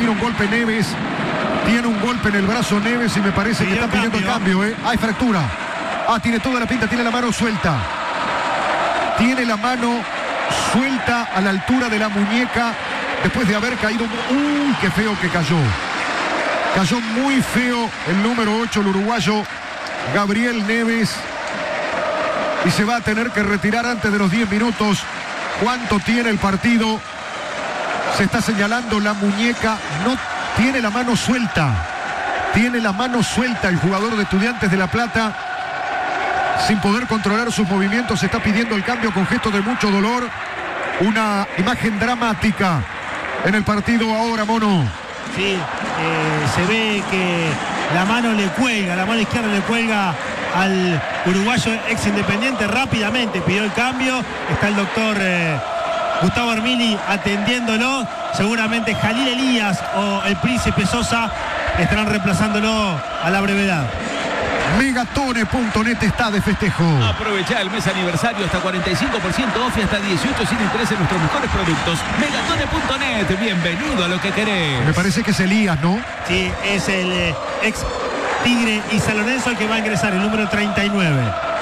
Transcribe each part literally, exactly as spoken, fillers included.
tiene un golpe Neves. Tiene un golpe en el brazo Neves y me parece que está pidiendo el cambio, ¿eh? Hay fractura. Ah, tiene toda la pinta, tiene la mano suelta. Tiene la mano suelta a la altura de la muñeca después de haber caído. ¡Uy, qué feo que cayó! Cayó muy feo el número ocho, el uruguayo Gabriel Neves. Y se va a tener que retirar antes de los diez minutos. ¿Cuánto tiene el partido? Se está señalando la muñeca. No tiene la mano suelta. Tiene la mano suelta el jugador de Estudiantes de La Plata. Sin poder controlar sus movimientos, se está pidiendo el cambio con gesto de mucho dolor. Una imagen dramática en el partido ahora, Mono. Sí, eh, se ve que la mano le cuelga, la mano izquierda le cuelga al uruguayo ex Independiente. Rápidamente pidió el cambio. Está el doctor eh, Gustavo Armili atendiéndolo. Seguramente Jalil Elías o el Príncipe Sosa estarán reemplazándolo a la brevedad. Megatone punto net está de festejo. Aprovecha el mes aniversario hasta cuarenta y cinco por ciento off y hasta dieciocho sin interés en nuestros mejores productos. Megatone punto net, bienvenido a lo que querés. Me parece que es Elías, ¿no? Sí, es el eh, ex Tigre y San Lorenzo el que va a ingresar, el número treinta y nueve.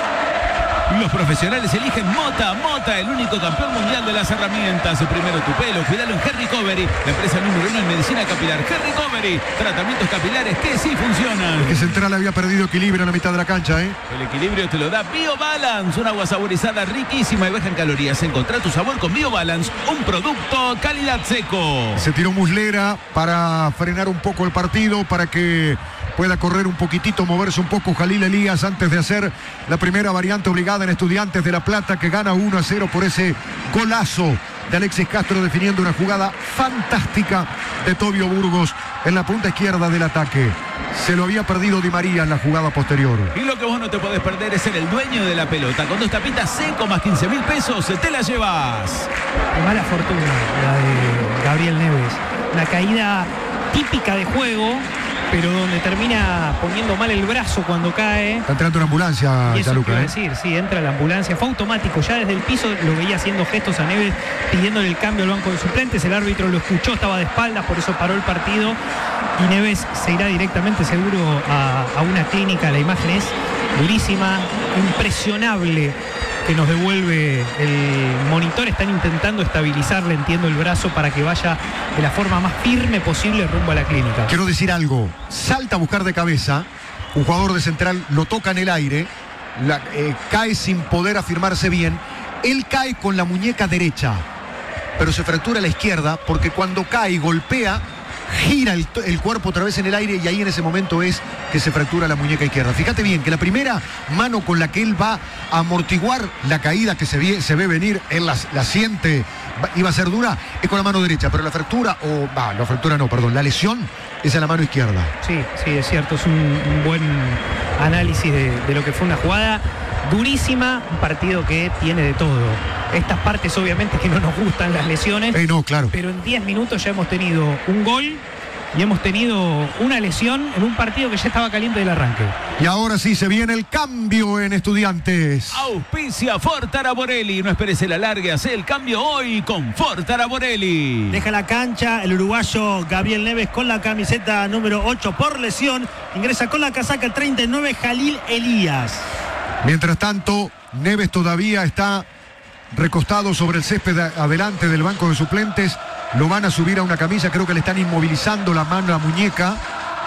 Los profesionales eligen Mota, Mota, el único campeón mundial de las herramientas. Primero tu pelo, cuidalo en Hair Recovery, la empresa número uno en medicina capilar. Hair Recovery, tratamientos capilares que sí funcionan. El que Central había perdido equilibrio en la mitad de la cancha, ¿eh? El equilibrio te lo da BioBalance, un agua saborizada riquísima y baja en calorías. Encontrá tu sabor con BioBalance, un producto calidad seco. Se tiró Muslera para frenar un poco el partido, para que pueda correr un poquitito, moverse un poco Jalil Elías antes de hacer la primera variante obligada en Estudiantes de La Plata, que gana uno a cero por ese golazo de Alexis Castro, definiendo una jugada fantástica de Tobio Burgos en la punta izquierda del ataque. Se lo había perdido Di María en la jugada posterior. Y lo que vos no te podés perder es ser el dueño de la pelota. Con dos tapitas Seco más quince mil pesos te la llevas. Mala fortuna la de Gabriel Neves. Una caída típica de juego, pero donde termina poniendo mal el brazo cuando cae. Está entrando una ambulancia, y eso Chaluca, quiero ¿eh? decir, sí, entra la ambulancia. Fue automático, ya desde el piso lo veía haciendo gestos a Neves, pidiéndole el cambio al banco de suplentes. El árbitro lo escuchó, estaba de espaldas, por eso paró el partido. Y Neves se irá directamente seguro a, a una clínica. La imagen es durísima, impresionable que nos devuelve el monitor. Están intentando estabilizarle, entiendo, el brazo para que vaya de la forma más firme posible rumbo a la clínica. Quiero decir algo, salta a buscar de cabeza, un jugador de Central lo toca en el aire, la, eh, cae sin poder afirmarse bien, él cae con la muñeca derecha, pero se fractura a la izquierda porque cuando cae y golpea, gira el, el cuerpo otra vez en el aire y ahí en ese momento es que se fractura la muñeca izquierda. Fíjate bien que la primera mano con la que él va a amortiguar la caída que se ve, se ve venir, él la, la siente, va, iba a ser dura, es con la mano derecha, pero la fractura, o va, la fractura no, perdón, la lesión es en la mano izquierda. Sí, sí, es cierto, es un, un buen análisis de, de lo que fue una jugada durísima, un partido que tiene de todo. Estas partes obviamente que no nos gustan, las lesiones, eh, no, claro. Pero en diez minutos ya hemos tenido un gol y hemos tenido una lesión en un partido que ya estaba caliente del arranque. Y ahora sí se viene el cambio en Estudiantes. Auspicia Ford Araborelli. No esperes el alargue, hace el cambio hoy con Ford Araborelli. Deja la cancha el uruguayo Gabriel Neves con la camiseta número ocho por lesión. Ingresa con la casaca el treinta y nueve Jalil Elías. Mientras tanto, Neves todavía está recostado sobre el césped adelante del banco de suplentes. Lo van a subir a una camilla, creo que le están inmovilizando la mano, la muñeca,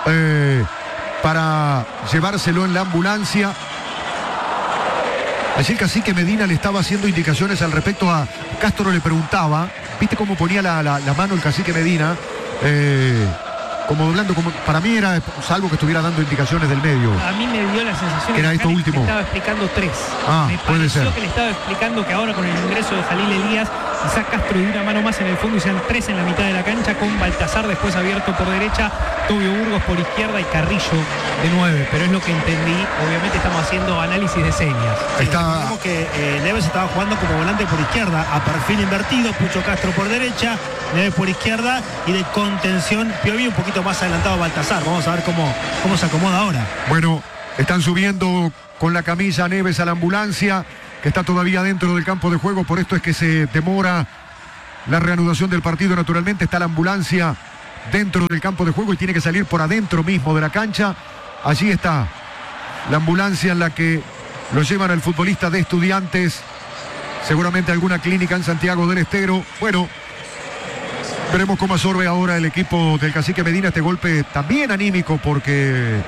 eh, para llevárselo en la ambulancia. Allí el cacique Medina le estaba haciendo indicaciones al respecto a Castro, le preguntaba, ¿viste cómo ponía la, la, la mano el cacique Medina? Eh, como doblando, como para mí era, salvo que estuviera dando indicaciones del medio. A mí me dio la sensación que era que esto último. Le estaba explicando tres. Ah, me puede pareció ser. que le estaba explicando que ahora con el ingreso de Jalil Elías, quizás Castro y una mano más en el fondo y sean tres en la mitad de la cancha, con Baltasar después abierto por derecha, Tobio Burgos por izquierda y Carrillo de nueve. Pero es lo que entendí. Obviamente estamos haciendo análisis de señas. Está... Recordemos que eh, Neves estaba jugando como volante por izquierda, a perfil invertido, Pucho Castro por derecha, Neves por izquierda y de contención Piovi un poquito más adelantado Baltasar. Vamos a ver cómo, cómo se acomoda ahora. Bueno, están subiendo con la camilla Neves a la ambulancia, que está todavía dentro del campo de juego, por esto es que se demora la reanudación del partido. Naturalmente está la ambulancia dentro del campo de juego y tiene que salir por adentro mismo de la cancha. Allí está la ambulancia en la que lo llevan al futbolista de Estudiantes, seguramente a alguna clínica en Santiago del Estero. Bueno, veremos cómo absorbe ahora el equipo del Cacique Medina este golpe también anímico, porque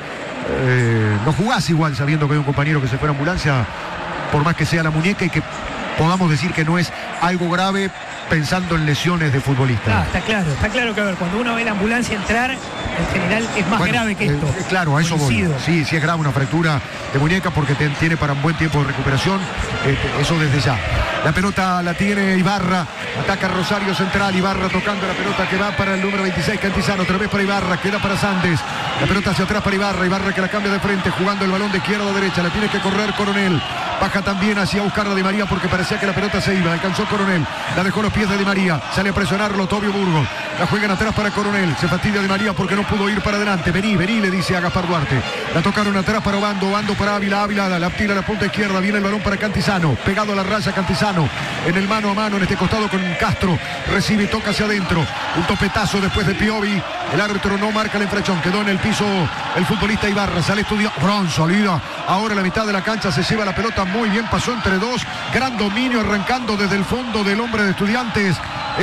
eh, no jugás igual sabiendo que hay un compañero que se fue a ambulancia, por más que sea la muñeca y que podamos decir que no es algo grave pensando en lesiones de futbolistas. Ah, está claro, está claro que a ver, cuando uno ve la ambulancia entrar, en general es más bueno, grave que esto. Eh, claro, a eso Coincido. voy. Sí, sí es grave una fractura de muñeca porque te, tiene para un buen tiempo de recuperación. Eh, eso desde ya. La pelota la tiene Ibarra, ataca Rosario Central, Ibarra tocando la pelota que va para el número veintiséis, Cantizano, otra vez para Ibarra, queda para Sandes. La pelota hacia atrás para Ibarra, Ibarra que la cambia de frente, jugando el balón de izquierda a derecha, la tiene que correr Coronel. Baja también hacia buscar a Di María porque parecía que la pelota se iba. Alcanzó Coronel, la dejó los pies de Di María. Sale a presionarlo Tobio Burgos. La juegan atrás para Coronel. Se fastidia Di María porque no pudo ir para adelante. Vení, vení, le dice a Gaspar Duarte. La tocaron atrás para Obando. Obando para Ávila. Ávila la, la tira a la punta izquierda. Viene el balón para Cantizano. Pegado a la raya Cantizano. En el mano a mano en este costado con Castro. Recibe y toca hacia adentro. Un topetazo después de Piovi. El árbitro no marca la infracción. Quedó en el piso el futbolista Ibarra. Sale estudiado. Bron, salida. Ahora la mitad de la cancha se lleva la pelota muy bien. Pasó entre dos. Gran dominio arrancando desde el fondo del hombre de Estudiantes.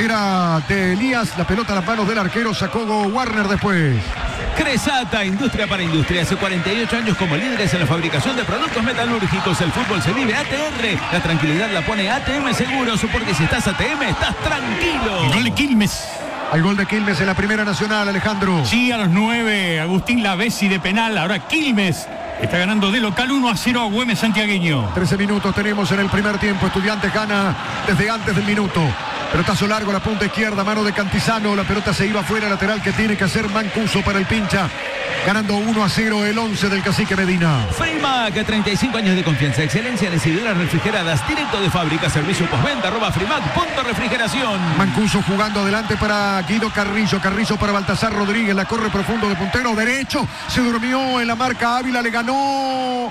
Era de Elías. La pelota a las manos del arquero. Sacó Go Warner después. Cresata, industria para industria. Hace cuarenta y ocho años como líderes en la fabricación de productos metalúrgicos. El fútbol se vive A T R. La tranquilidad la pone A T M Seguros, porque si estás A T M, estás tranquilo. El gol de Quilmes. Hay gol de Quilmes en la Primera Nacional, Alejandro. Sí, a los nueve, Agustín Lavesi de penal. Ahora Quilmes está ganando de local uno a cero a Güemes santiagueño. trece minutos tenemos en el primer tiempo. Estudiantes gana desde antes del minuto. Pelotazo largo a la punta izquierda, mano de Cantizano. La pelota se iba fuera, lateral que tiene que hacer Mancuso para el pincha. Ganando uno a cero el once del Cacique Medina. Frimac, treinta y cinco años de confianza, excelencia en recibidoras refrigeradas, directo de fábrica, servicio postventa, arroba Frimac, punto refrigeración. Mancuso jugando adelante para Guido Carrillo, Carrillo para Baltasar Rodríguez, la corre profundo de puntero derecho, se durmió en la marca Ávila, le ganó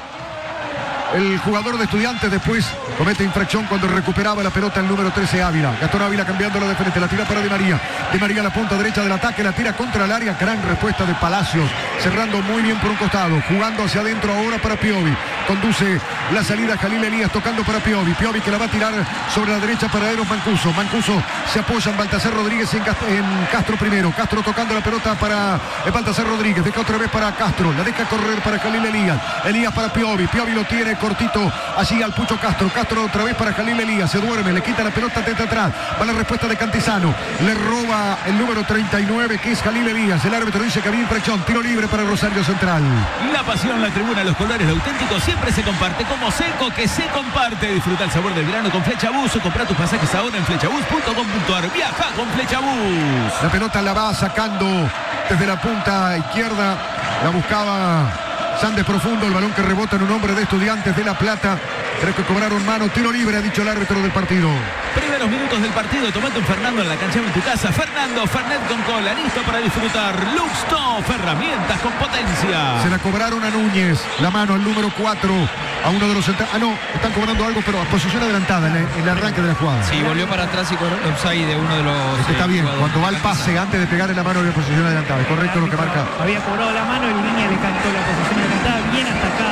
el jugador de Estudiantes, después comete infracción cuando recuperaba la pelota el número trece Ávila. Gastón Ávila cambiándolo de frente, la tira para Di María. Di María la punta derecha del ataque, la tira contra el área. Gran respuesta de Palacios, cerrando muy bien por un costado, jugando hacia adentro ahora para Piovi. Conduce la salida Jalil Elías, tocando para Piovi. Piovi que la va a tirar sobre la derecha para Eros Mancuso. Mancuso se apoya en Baltasar Rodríguez en Castro, en Castro primero. Castro tocando la pelota para Baltasar Rodríguez. Deja otra vez para Castro. La deja correr para Jalil Elías. Elías para Piovi. Piovi lo tiene cortito allí al Pucho Castro. Castro otra vez para Jalil Elías. Se duerme, le quita la pelota desde atrás. Va la respuesta de Cantizano. Le roba el número treinta y nueve que es Jalil Elías. El árbitro dice que había infracción. Tiro libre para Rosario Central. La pasión, la tribuna, los colores, lo auténtico siempre se comparte. Como Seco, que se comparte. Disfruta el sabor del verano con Flechabús. Compra tus pasajes ahora en flechabús punto com punto ar. Viaja con Flechabús. La pelota la va sacando desde la punta izquierda. La buscaba Sandes profundo. El balón que rebota en un hombre de Estudiantes de La Plata. Creo que cobraron mano. Tiro libre, ha dicho el árbitro del partido. Primeros minutos del partido. Tomate un Fernando en la cancha en tu casa. Fernando, Fernet con cola. Listo para disfrutar. Luxtop, herramientas con potencia. Se la cobraron a Núñez. La mano al número cuatro. A uno de los centrales. Ah, no. Están cobrando algo, pero a posición adelantada en el, en el arranque de la jugada. Sí, volvió para atrás y con offside de uno de los... Este está eh, bien. Cuando va al pase, antes de pegar en la mano, de posición adelantada. Es correcto lo que marca. Había cobrado la mano y Línea le cantó la posición adelantada. Bien hasta acá.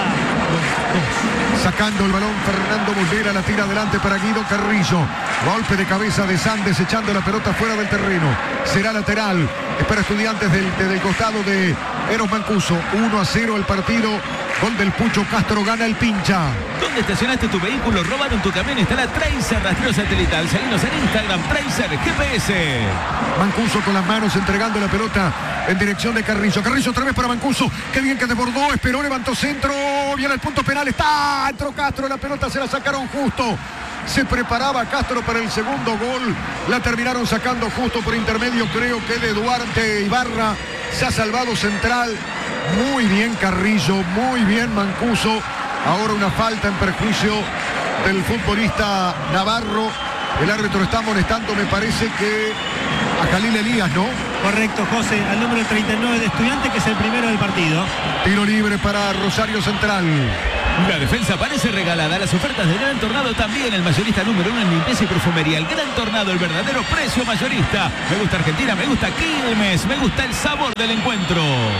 Sacando el balón Fernando Mollera, la tira adelante para Guido Carrillo. Golpe de cabeza de Sandes echando la pelota fuera del terreno. Será lateral. Espera Estudiantes del, del costado de Eros Mancuso. uno a cero el partido. Gol del Pucho Castro, gana el pincha. ¿Dónde estacionaste tu vehículo? ¿Robaron tu camión? Está la Tracer rastreo satelital. Seguinos en Instagram, Tracer G P S. Mancuso con las manos entregando la pelota en dirección de Carrillo. Carrillo otra vez para Mancuso. Qué bien que desbordó, esperó, levantó centro. Viene el punto penal. Está, entró Castro. La pelota se la sacaron justo. Se preparaba Castro para el segundo gol. La terminaron sacando justo por intermedio, creo que de Duarte Ibarra. Se ha salvado Central. Muy bien Carrillo, muy bien Mancuso. Ahora una falta en perjuicio del futbolista Navarro. El árbitro está amonestando, me parece que a Jalil Elías, ¿no? Correcto, José, al número treinta y nueve de Estudiantes, que es el primero del partido. Tiro libre para Rosario Central. La defensa parece regalada. Las ofertas del Gran Tornado también. El mayorista número uno en limpieza y perfumería. El Gran Tornado, el verdadero precio mayorista. Me gusta Argentina, me gusta Quilmes, me gusta el sabor del encuentro.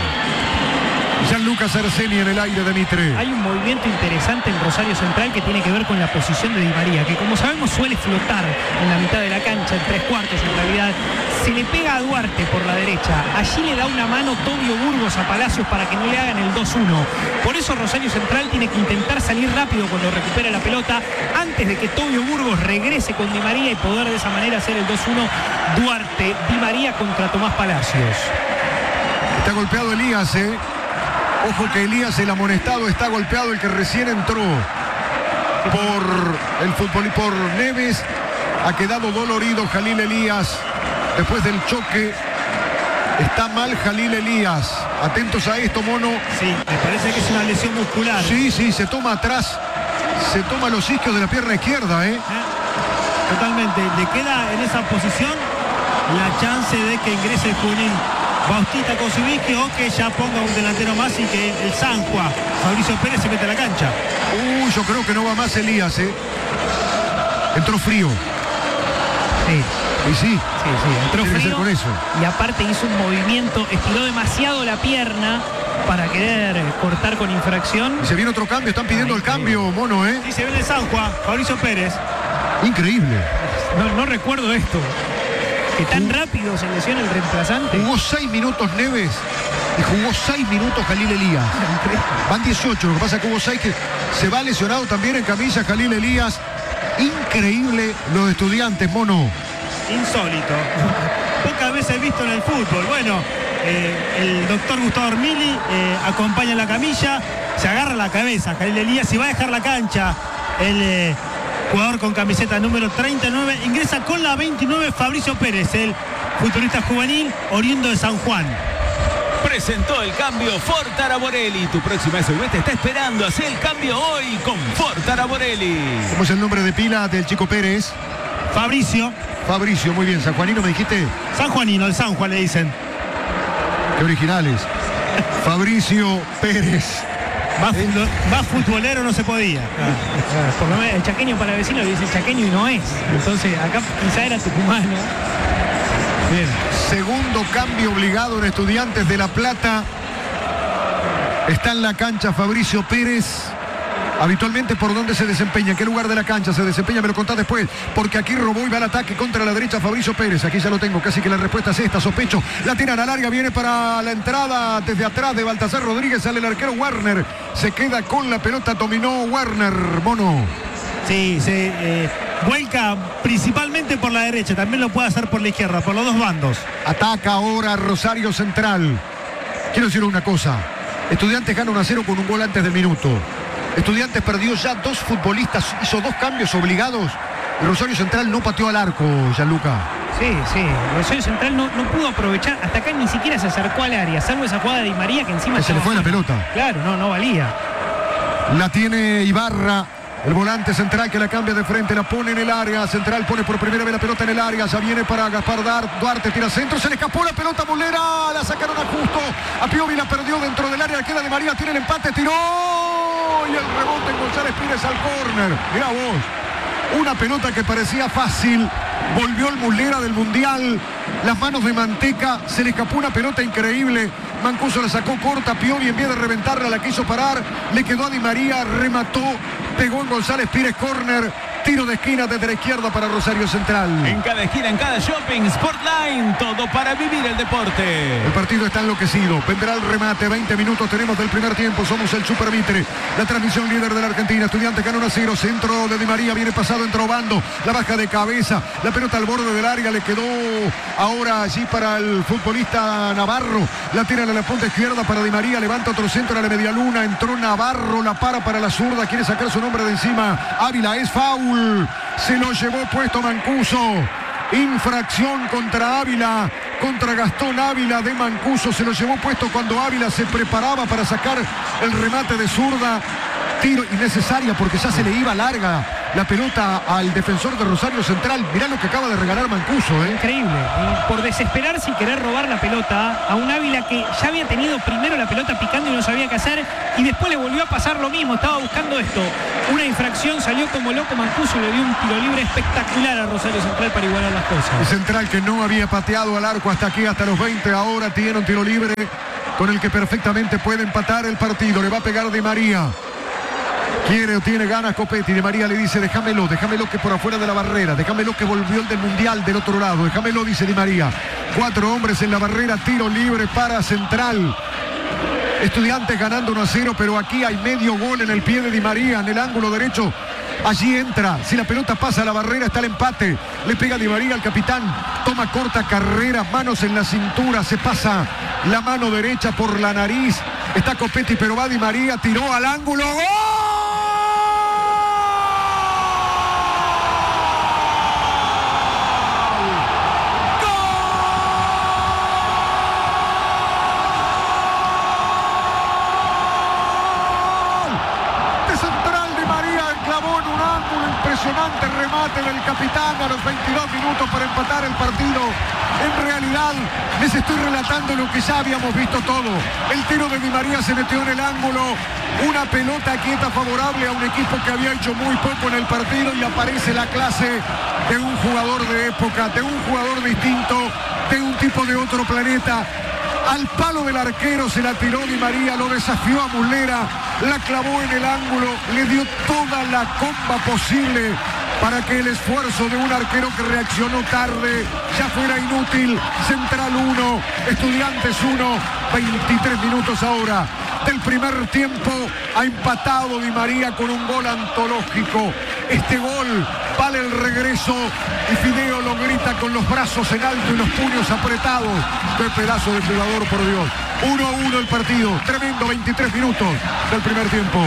Gianluca Cerceni en el aire de Mitre. Hay un movimiento interesante en Rosario Central que tiene que ver con la posición de Di María, que como sabemos suele flotar en la mitad de la cancha, en tres cuartos en realidad. Se le pega a Duarte por la derecha. Allí le da una mano Tobio Burgos a Palacios para que no le hagan el dos uno. Por eso Rosario Central tiene que intentar salir rápido cuando recupera la pelota, antes de que Tobio Burgos regrese con Di María y poder de esa manera hacer el dos uno. Duarte, Di María contra Tomás Palacios. Está golpeado Elías, ¿eh? Ojo que Elías, el amonestado, está golpeado, el que recién entró por el fútbol y por Neves. Ha quedado dolorido Jalil Elías después del choque. Está mal Jalil Elías. Atentos a esto, Mono. Sí, me parece que es una lesión muscular. Sí, sí, se toma atrás. Se toma los isquios de la pierna izquierda, ¿eh? ¿Eh? Totalmente. Le queda en esa posición la chance de que ingrese el juvenil Bautista Kosivitsky o que ya ponga un delantero más y que el San Juan, Fabricio Pérez, se mete a la cancha. Uy, yo creo que no va más Elías, ¿eh? Entró frío. Sí. Y sí. Sí, sí, entró Tiene que ser frío con eso. y aparte hizo un movimiento, estiró demasiado la pierna para querer cortar con infracción. Y se viene otro cambio, están pidiendo Ay, el cambio, Mono, ¿eh? Sí, se ve en el San Juan, Fabricio Pérez. Increíble. No, no recuerdo esto. Que tan rápido se lesiona el reemplazante. Jugó seis minutos Neves y jugó seis minutos Jalil Elías. Van dieciocho, lo que pasa es que hubo seis que se va lesionado también en camilla Jalil Elías. Increíble los Estudiantes, Mono. Insólito. Pocas veces visto en el fútbol. Bueno, eh, el doctor Gustavo Ormili eh, acompaña en la camilla, se agarra la cabeza Jalil Elías y va a dejar la cancha. El eh, jugador con camiseta número treinta y nueve ingresa con la veintinueve Fabricio Pérez, el futbolista juvenil oriundo de San Juan. Presentó el cambio Ford Araborelli. Tu próxima S U V te está esperando. Hacé el cambio hoy con Ford Araborelli. ¿Cómo es el nombre de pila del chico Pérez? Fabricio. Fabricio, muy bien. Sanjuanino, me dijiste. Sanjuanino, el San Juan le dicen. Qué originales. Fabricio Pérez. Más, futbol, más futbolero no se podía. Por lo menos el chaqueño para vecino le dice chaqueño y no es. Entonces acá quizá era tucumano. Bien. Segundo cambio obligado en Estudiantes de La Plata. Está en la cancha Fabricio Pérez. Habitualmente, ¿por dónde se desempeña? ¿En qué lugar de la cancha se desempeña? Me lo contás después, porque aquí robó y va al ataque contra la derecha Fabricio Pérez. Aquí ya lo tengo, casi que la respuesta es esta, sospecho. La tiran a larga, viene para la entrada desde atrás de Baltasar Rodríguez, sale el arquero Warner. Se queda con la pelota, dominó Warner, Mono. Sí, se eh, vuelca principalmente por la derecha, también lo puede hacer por la izquierda, por los dos bandos. Ataca ahora Rosario Central. Quiero decir una cosa, Estudiantes gana uno a cero con un gol antes del minuto. Estudiantes perdió ya dos futbolistas, hizo dos cambios obligados. Y Rosario Central no pateó al arco, Gianluca. Sí, sí. Rosario Central no, no pudo aprovechar, hasta acá ni siquiera se acercó al área, salvo esa jugada de Di María que encima... Se le fue la pelota. Claro, no, no valía. La tiene Ibarra, el volante central que la cambia de frente, la pone en el área. Central pone por primera vez la pelota en el área, ya viene para Gaspar Duarte, tira centro, se le escapó la pelota Molera, la sacaron a justo. A Piovi la perdió dentro del área, queda Di María, tiene el empate, tiró. Y el rebote en González Pires al córner. Mirá vos, una pelota que parecía fácil, volvió el Muslera del Mundial, las manos de Manteca, se le escapó una pelota increíble. Mancuso la sacó corta, Piovi en vez de reventarla la quiso parar, le quedó a Di María, remató, pegó en González Pires, córner, tiro de esquina desde la izquierda para Rosario Central. En cada esquina, en cada shopping, Sportline, todo para vivir el deporte. El partido está enloquecido, vendrá el remate, veinte minutos tenemos del primer tiempo, somos el Super Mitre, la transmisión líder de la Argentina. Estudiantes gana uno a cero, centro de Di María, viene pasado, entró Bando, la baja de cabeza, la pelota al borde del área, le quedó ahora allí para el futbolista Navarro, la tira a la punta izquierda para Di María, levanta otro centro a la media luna, entró Navarro, la para para la zurda, quiere sacar su nombre de encima, Ávila, es foul. Se lo llevó puesto Mancuso. Infracción contra Ávila, contra Gastón Ávila de Mancuso. Se lo llevó puesto cuando Ávila se preparaba para sacar el remate de zurda. Tiro innecesaria porque ya se le iba larga la pelota al defensor de Rosario Central. Mirá lo que acaba de regalar Mancuso, ¿eh? Increíble. Y por desesperarse y querer robar la pelota a un Ávila que ya había tenido primero la pelota picando y no sabía qué hacer, y después le volvió a pasar lo mismo. Estaba buscando esto, una infracción, salió como loco Mancuso y le dio un tiro libre espectacular a Rosario Central para igualar las cosas. El Central, que no había pateado al arco hasta aquí, hasta los veinte, ahora tiene un tiro libre con el que perfectamente puede empatar el partido. Le va a pegar Di María. Quiere o tiene ganas Copetti. Di María le dice: déjamelo, déjamelo que por afuera de la barrera, déjamelo que volvió el del Mundial del otro lado, déjamelo, dice Di María. Cuatro hombres en la barrera, tiro libre para Central. Estudiantes ganando uno a cero, pero aquí hay medio gol en el pie de Di María, en el ángulo derecho. Allí entra, si la pelota pasa a la barrera está el empate. Le pega Di María al capitán, toma corta carrera, manos en la cintura, se pasa la mano derecha por la nariz. Está Copetti, pero va Di María, tiró al ángulo. ¡Gol! Impresionante remate del capitán a los veintidós minutos para empatar el partido. En realidad les estoy relatando lo que ya habíamos visto todo. El tiro de Di María se metió en el ángulo, una pelota quieta favorable a un equipo que había hecho muy poco en el partido, y aparece la clase de un jugador de época, de un jugador distinto, de un tipo de otro planeta. Al palo del arquero se la tiró Di María, lo desafió a Muslera, la clavó en el ángulo, le dio toda la comba posible para que el esfuerzo de un arquero que reaccionó tarde ya fuera inútil. Central uno, Estudiantes uno, veintitrés minutos ahora del primer tiempo. Ha empatado Di María con un gol antológico. Este gol vale el regreso y Fideo lo grita con los brazos en alto y los puños apretados. ¡Qué pedazo de jugador, por Dios! uno a uno el partido. Tremendo, veintitrés minutos del primer tiempo.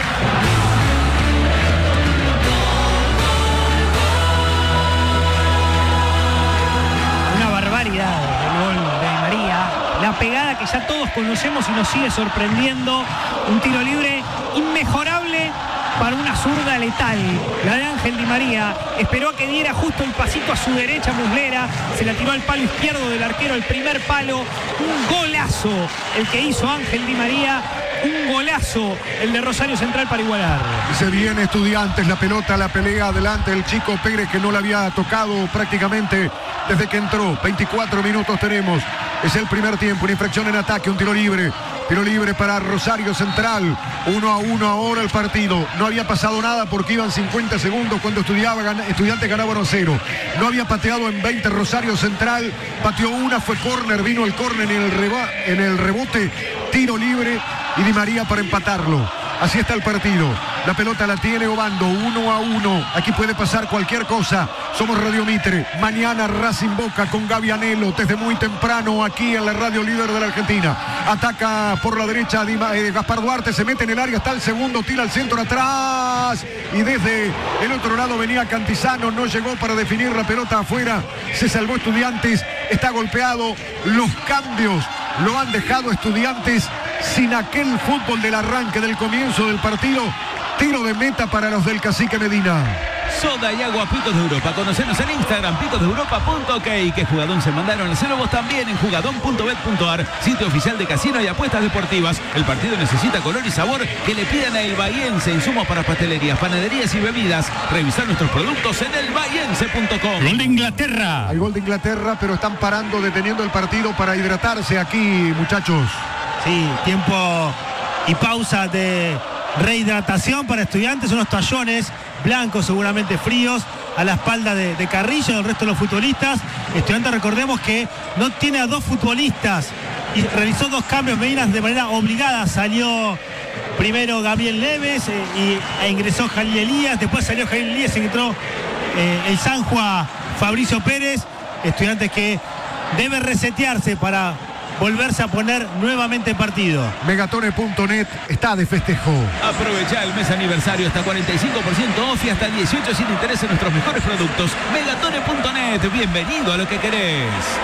Una barbaridad el gol de Di María. La pegada que ya todos conocemos y nos sigue sorprendiendo. Un tiro libre inmejorable para una zurda letal, la de Ángel Di María. Esperó a que diera justo el pasito a su derecha Muslera, se la tiró al palo izquierdo del arquero, el primer palo. Un golazo el que hizo Ángel Di María, un golazo el de Rosario Central para igualar. Y se viene Estudiantes, la pelota, la pelea adelante el Chico Pérez, que no la había tocado prácticamente desde que entró. veinticuatro minutos tenemos, es el primer tiempo, una infracción en ataque, un tiro libre. Tiro libre para Rosario Central. uno a uno ahora el partido. No había pasado nada porque iban cincuenta segundos cuando estudiaba, Estudiantes ganaba uno a cero. No había pateado en veinte Rosario Central. Pateó una, fue córner, vino el córner en el, reba, en el rebote. Tiro libre y Di María para empatarlo. Así está el partido. La pelota la tiene Obando, uno a uno. Aquí puede pasar cualquier cosa. Somos Radio Mitre. Mañana Racing Boca con Gaby Anelo desde muy temprano aquí en la radio líder de la Argentina. Ataca por la derecha Dima, eh, Gaspar Duarte, se mete en el área, está el segundo, tira al centro atrás. Y desde el otro lado venía Cantizano, no llegó para definir la pelota afuera. Se salvó Estudiantes, está golpeado. Los cambios lo han dejado Estudiantes sin aquel fútbol del arranque, del comienzo del partido. Tiro de meta para los del Cacique Medina. Soda y agua Picos de Europa. Conocenos en Instagram, picos de europa punto ok. Que Jugadón se mandaron al cero, vos también en jugadón punto bet punto ar, sitio oficial de casino y apuestas deportivas. El partido necesita color y sabor que le pidan a El Bahiense. Insumos para pastelerías, panaderías y bebidas. Revisar nuestros productos en el bahiense punto com. Gol de Inglaterra. Hay gol de Inglaterra, pero están parando, deteniendo el partido para hidratarse aquí, muchachos. Sí, tiempo y pausa de rehidratación para Estudiantes, unos tallones blancos seguramente fríos a la espalda de, de Carrillo y del resto de los futbolistas. Estudiantes, recordemos que no tiene a dos futbolistas y realizó dos cambios, Medinas de manera obligada. Salió primero Gabriel Neves eh, y, e ingresó Jalil Elías, después salió Jalil Elías y entró eh, el Sanjua Fabricio Pérez. Estudiantes que debe resetearse para volverse a poner nuevamente en partido. Megatone punto net está de festejo. Aprovecha el mes aniversario, hasta cuarenta y cinco por ciento off y hasta dieciocho sin interés en nuestros mejores productos. Megatone punto net, bienvenido a lo que querés.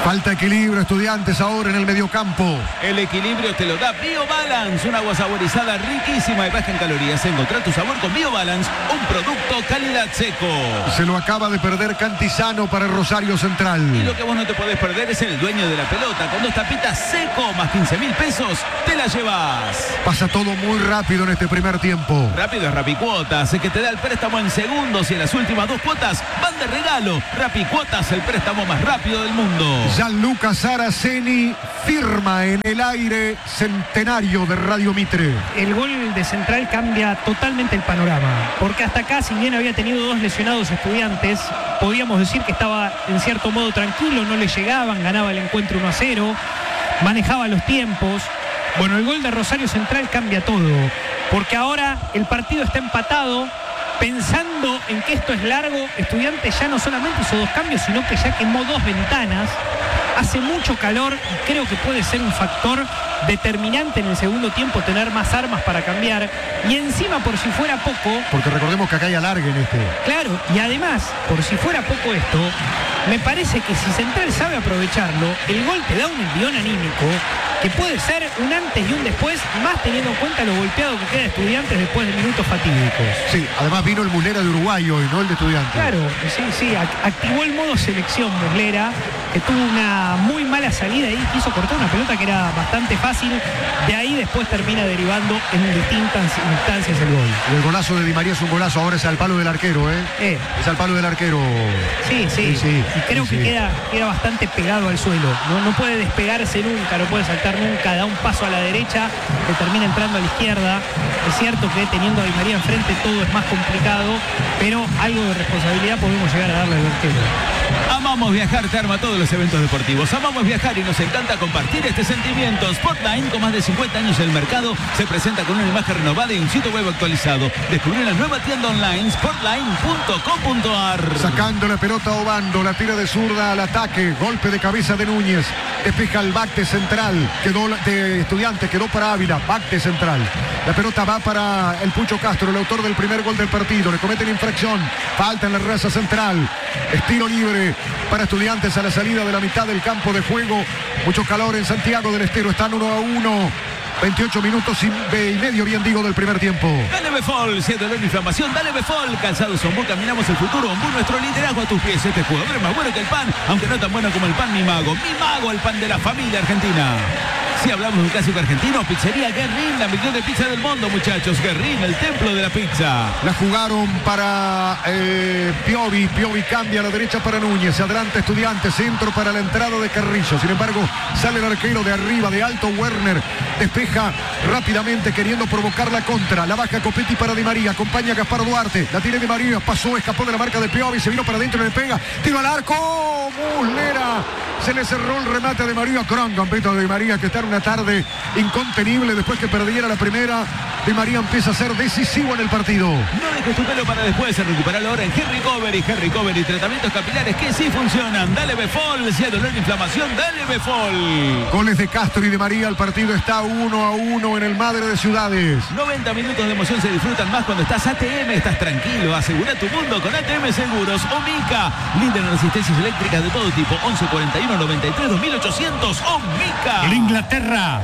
Falta equilibrio, Estudiantes ahora en el mediocampo. El equilibrio te lo da BioBalance, una agua saborizada riquísima y baja en calorías. Encontrá tu sabor con BioBalance, un producto calidad seco. Se lo acaba de perder Cantizano para Rosario Central. Y lo que vos no te podés perder es el dueño de la pelota. Con dos tapitas seco más quince mil pesos, te la llevas. Pasa todo muy rápido en este primer tiempo. Rápido es Rapicuotas, el que te da el préstamo en segundos y en las últimas dos cuotas van de regalo. Rapicuotas, el préstamo más rápido del mundo. Gianluca Saraceni firma en el aire centenario de Radio Mitre. El gol de Central cambia totalmente el panorama, porque hasta acá, si bien había tenido dos lesionados Estudiantes, podíamos decir que estaba en cierto modo tranquilo, no le llegaban, ganaba el encuentro uno a cero, manejaba los tiempos. Bueno, el gol de Rosario Central cambia todo, porque ahora el partido está empatado. Pensando en que esto es largo, Estudiantes ya no solamente hizo dos cambios, sino que ya quemó dos ventanas. Hace mucho calor y creo que puede ser un factor determinante en el segundo tiempo tener más armas para cambiar. Y encima, por si fuera poco... Porque recordemos que acá hay alargue en este. Claro, y además, por si fuera poco esto, me parece que si Central sabe aprovecharlo, el gol te da un envión anímico que puede ser un antes y un después, más teniendo en cuenta lo golpeado que queda Estudiantes después de minutos fatídicos. Sí, además vino el Muslera de Uruguay hoy, no el de Estudiantes. Claro, sí, sí, activó el modo selección Muslera, que tuvo una muy mala salida y quiso cortar una pelota que era bastante fácil. De ahí después termina derivando en distintas instancias el gol. Y el golazo de Di María es un golazo, ahora es al palo del arquero, ¿eh? eh. Es al palo del arquero. Sí, sí, sí, sí y creo sí, que sí. Queda, queda bastante pegado al suelo. No, no puede despegarse nunca, no puede saltar nunca, da un paso a la derecha, que termina entrando a la izquierda. Es cierto que teniendo a Di María enfrente todo es más complicado, pero algo de responsabilidad podemos llegar a darle al arquero. Amamos viajar, te arma todos los eventos deportivos. Amamos viajar y nos encanta compartir este sentimiento. Sportline, con más de cincuenta años en el mercado, se presenta con una imagen renovada y un sitio web actualizado. Descubrí la nueva tienda online, sportline punto com punto a r. Sacando la pelota Obando, la tira de zurda al ataque, golpe de cabeza de Núñez, despeja el back de Central, quedó de Estudiantes, quedó para Ávila, back de Central. La pelota va para el Pucho Castro, el autor del primer gol del partido. Le cometen infracción, falta en la raza Central. Estilo libre para Estudiantes a la salida de la mitad del campo de juego. Mucho calor en Santiago del Estero, están uno a uno. veintiocho minutos y medio, bien digo, del primer tiempo. Dale Befol, si es dolor e inflamación, dale Befol. Calzados Ombú, caminamos el futuro. Ombú, nuestro liderazgo a tus pies. Este jugador es más bueno que el pan, aunque no tan bueno como el pan Mi Mago. Mi Mago, el pan de la familia argentina. Si hablamos de un clásico argentino, pizzería Guerrín, la mejor de pizza del mundo, muchachos. Guerrín, el templo de la pizza. La jugaron para eh, Piovi. Piovi cambia a la derecha para Núñez. Adelante Estudiantes, centro para la entrada de Carrillo. Sin embargo, sale el arquero de arriba, de alto, Werner. Despeja rápidamente queriendo provocar la contra. La baja Copetti para Di María. Acompaña a Gaspar Duarte. La tiene Di María. Pasó, escapó de la marca de Piovi. Se vino para adentro, le pega. Tiro al arco. Muslera. Se le cerró el remate de María. Gran gambeta de Di María, que está en una tarde incontenible después que perdiera la primera. Di María empieza a ser decisivo en el partido. No dejes tu pelo para después, recuperarlo ahora en Henry Covery. Henry Covery, tratamientos capilares que sí funcionan. Dale Befol, si hay dolor e inflamación, dale Befol. Goles de Castro y de María. El partido está uno a uno en el Madre de Ciudades. noventa minutos de emoción se disfrutan más cuando estás A T M. Estás tranquilo, asegura tu mundo con A T M Seguros. Omica, líder en resistencias eléctricas de todo tipo. once cuarenta y uno noventa y tres dos mil ochocientos. Omica. El Inglaterra.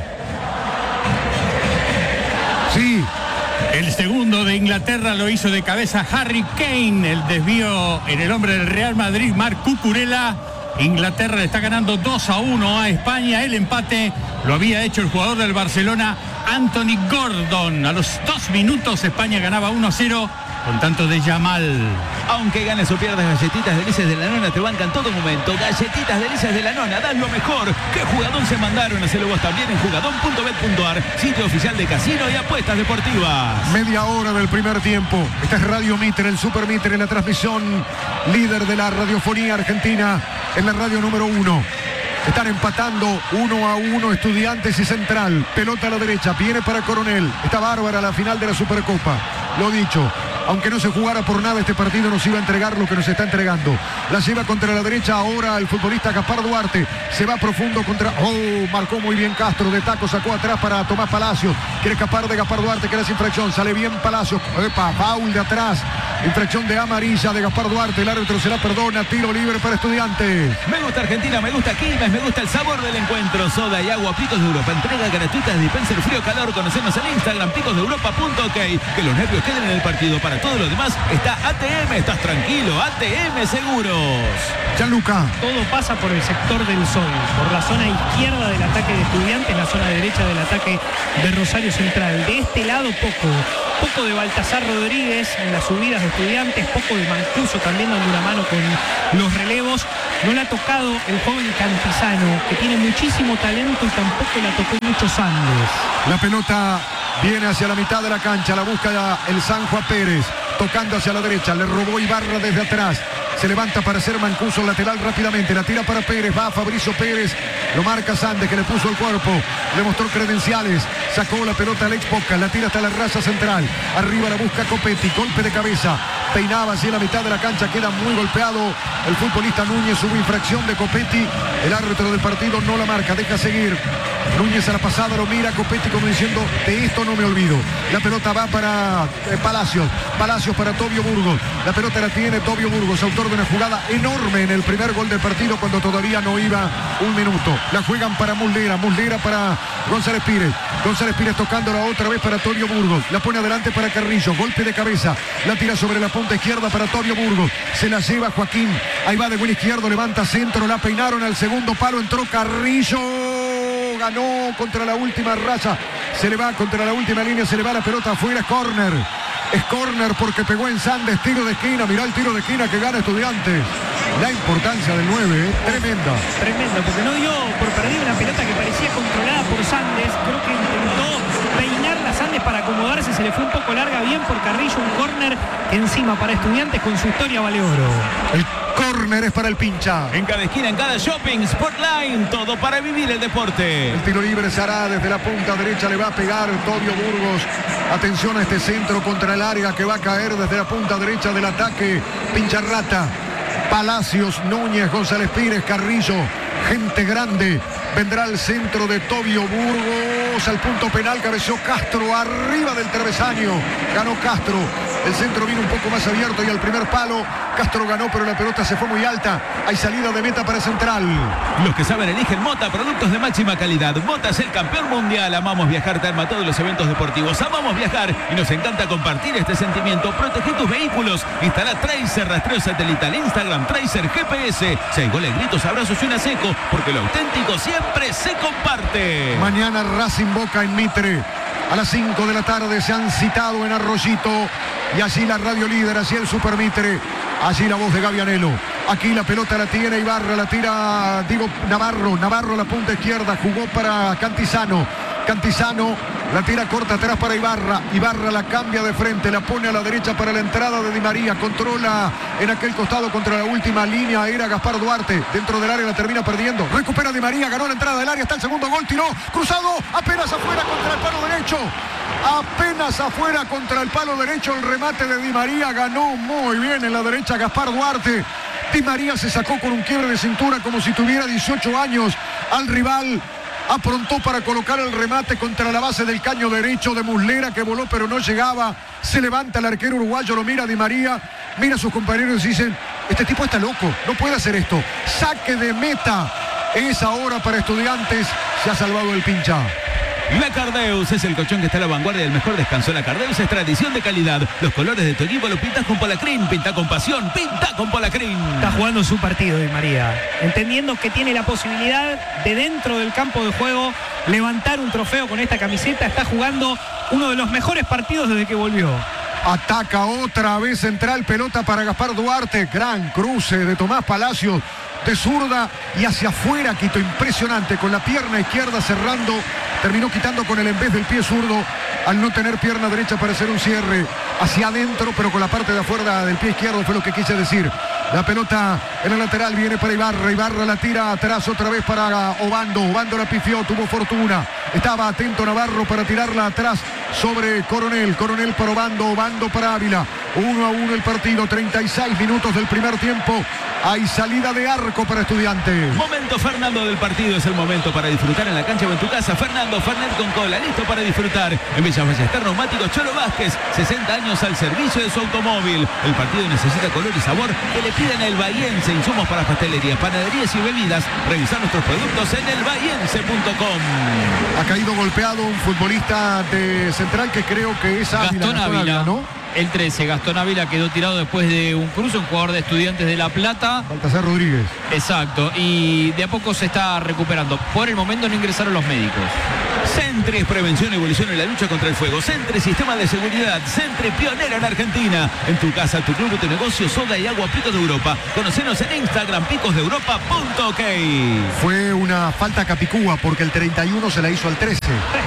Sí. El segundo de Inglaterra lo hizo de cabeza Harry Kane. El desvío en el hombre del Real Madrid, Marc Cucurella. Inglaterra le está ganando dos a uno a España. El empate lo había hecho el jugador del Barcelona, Anthony Gordon. A los dos minutos España ganaba uno a cero con tanto de Yamal. Aunque ganes o pierdas, Galletitas Delicias de la Nona te bancan todo momento. Galletitas Delicias de la Nona, das lo mejor. ¿Qué jugadón se mandaron? Hacelo vos también en jugadón punto bet punto a r, sitio oficial de casino y apuestas deportivas. Media hora del primer tiempo. Esta es Radio Mitre, el Super Mitre, la transmisión líder de la radiofonía argentina, en la radio número uno. Están empatando uno a uno Estudiantes y Central. Pelota a la derecha, viene para Coronel. Está bárbara la final de la Supercopa. Lo dicho, Aunque no se jugara por nada este partido, nos iba a entregar lo que nos está entregando. La lleva contra la derecha ahora el futbolista Gaspar Duarte. Se va profundo contra... Oh, marcó muy bien Castro. De taco sacó atrás para Tomás Palacios. Quiere escapar de Gaspar Duarte, que era esa infracción. Sale bien Palacios. Epa, foul de atrás. Infracción de amarilla de Gaspar Duarte. El árbitro se la perdona. Tiro libre para Estudiantes. Me gusta Argentina, me gusta Quilmes, me gusta el sabor del encuentro. Soda y agua Picos de Europa. Entrega gratuita de dispenser frío calor. Conocernos en Instagram, picos de europa punto ok. Que los nervios queden en el partido. Para todo lo demás está A T M. Estás tranquilo. A T M Seguros. Gianluca. Todo pasa por el sector del Sol, por la zona izquierda del ataque de Estudiantes, la zona derecha del ataque de Rosario Central. De este lado poco, poco de Baltasar Rodríguez en las subidas de Estudiantes, poco de Mancuso también dando una mano con los relevos. No le ha tocado el joven Cantizano, que tiene muchísimo talento y tampoco la tocó mucho Sandes. La pelota viene hacia la mitad de la cancha, la busca el San Juan Pérez, tocando hacia la derecha, le robó Ibarra desde atrás. Se levanta para hacer Mancuso lateral rápidamente. La tira para Pérez. Va Fabricio Pérez. Lo marca Sandes, que le puso el cuerpo. Le mostró credenciales. Sacó la pelota Alex Poca. La tira hasta la raza central. Arriba la busca Copetti. Golpe de cabeza. Peinaba así en la mitad de la cancha. Queda muy golpeado el futbolista Núñez. Hubo infracción de Copetti. El árbitro del partido no la marca. Deja seguir. Núñez a la pasada lo mira Copetti como diciendo, de esto no me olvido. La pelota va para eh, Palacios. Palacios para Tobio Burgos. La pelota la tiene Tobio Burgos, autor de una jugada enorme en el primer gol del partido cuando todavía no iba un minuto. La juegan para Muslera. Muslera para González Pires. González Pires tocándola otra vez para Tobio Burgos. La pone adelante para Carrillo. Golpe de cabeza. La tira sobre la punta izquierda para Tobio Burgos. Se la lleva Joaquín. Ahí va de buen izquierdo. Levanta centro. La peinaron al segundo palo. Entró Carrillo. Ganó contra la última raya. Se le va contra la última línea. Se le va la pelota afuera. Es córner. Es córner porque pegó en Sandes. Tiro de esquina. Mirá el tiro de esquina que gana Estudiantes. La importancia del nueve, ¿eh? Tremenda. Tremendo, porque no dio por perdida una pelota que parecía controlada por Sandes. Creo que intentó peinarla Sandes para acomodarse. Se le fue un poco larga. Bien por Carrillo. Un córner que encima para Estudiantes con su historia vale oro. El córner es para el pincha. En cada esquina, en cada shopping, Sportline, todo para vivir el deporte. El tiro libre se hará desde la punta derecha, le va a pegar Tobio Burgos. Atención a este centro contra el área que va a caer desde la punta derecha del ataque. Pincharrata, Palacios, Núñez, González Pires, Carrillo. Gente grande. Vendrá al centro de Tobio Burgos. Al punto penal cabeció Castro arriba del travesaño. Ganó Castro. El centro vino un poco más abierto y al primer palo Castro ganó, pero la pelota se fue muy alta. Hay salida de meta para Central. Los que saben eligen Mota, productos de máxima calidad. Mota es el campeón mundial. Amamos viajar, te arma todos los eventos deportivos. Amamos viajar y nos encanta compartir este sentimiento. Protege tus vehículos. Instala Tracer, rastreo satelital, Instagram, Tracer, G P S. Si hay goles, gritos, abrazos y una seco, porque lo auténtico siempre se comparte. Mañana Racing Boca en Mitre. A las cinco de la tarde se han citado en Arroyito. Y allí la radio líder, allí el Super Mitre. Allí la voz de Gavianelo. Aquí la pelota la tiene Ibarra, la tira, digo, Navarro. Navarro a la punta izquierda, jugó para Cantizano. Cantizano la tira corta atrás para Ibarra. Ibarra la cambia de frente, la pone a la derecha para la entrada de Di María. Controla en aquel costado contra la última línea. Era Gaspar Duarte. Dentro del área la termina perdiendo. Recupera Di María, ganó la entrada del área. Está el segundo gol, tiró. Cruzado, apenas afuera contra el palo derecho. Apenas afuera contra el palo derecho. El remate de Di María. Ganó muy bien en la derecha Gaspar Duarte. Di María se sacó con un quiebre de cintura como si tuviera dieciocho años al rival. Aprontó para colocar el remate contra la base del caño derecho de Muslera, que voló pero no llegaba. Se levanta el arquero uruguayo, lo mira Di María, mira a sus compañeros y dicen, este tipo está loco, no puede hacer esto. Saque de meta. Es ahora para Estudiantes. Se ha salvado el pincha. La Cardeus es el colchón que está a la vanguardia del mejor descanso. La Cardeus es tradición de calidad. Los colores de tu equipo lo pintas con Polacrín. Pinta con pasión, pinta con Polacrín. Está jugando su partido Di María, entendiendo que tiene la posibilidad de dentro del campo de juego levantar un trofeo con esta camiseta. Está jugando uno de los mejores partidos desde que volvió. Ataca otra vez Central, pelota para Gaspar Duarte. Gran cruce de Tomás Palacios. De zurda y hacia afuera, quito impresionante, con la pierna izquierda cerrando, terminó quitando con el en vez del pie zurdo, al no tener pierna derecha para hacer un cierre hacia adentro, pero con la parte de afuera del pie izquierdo, fue lo que quise decir. La pelota en el lateral viene para Ibarra, Ibarra la tira atrás otra vez para Obando, Obando la pifió, tuvo fortuna, estaba atento Navarro para tirarla atrás sobre Coronel, Coronel para Obando, Obando para Ávila, uno a uno el partido, treinta y seis minutos del primer tiempo. Hay salida de arco para Estudiantes. Momento Fernando del partido, es el momento para disfrutar en la cancha o en tu casa. Fernando Fernet con cola, listo para disfrutar. En Villa Ballester, Neumáticos Cholo Vázquez, sesenta años al servicio de su automóvil. El partido necesita color y sabor que le piden el bahiense. Insumos para pastelería, panaderías y bebidas. Revisar nuestros productos en el bahiense punto com. Ha caído golpeado un futbolista de Central que creo que es Ávila, Gastón Gastón Ávila, Ávila, ¿no? El trece, Gastón Ávila quedó tirado después de un cruce, un jugador de Estudiantes de La Plata. Baltasar Rodríguez. Exacto, y de a poco se está recuperando. Por el momento no ingresaron los médicos. Centris, prevención y evolución en la lucha contra el fuego. Centris, sistema de seguridad. Centris, pionera en Argentina. En tu casa, tu club, tu negocio, soda y agua Picos de Europa. Conocenos en Instagram, picos de europa punto ok. Fue una falta capicúa porque el treinta y uno se la hizo al trece.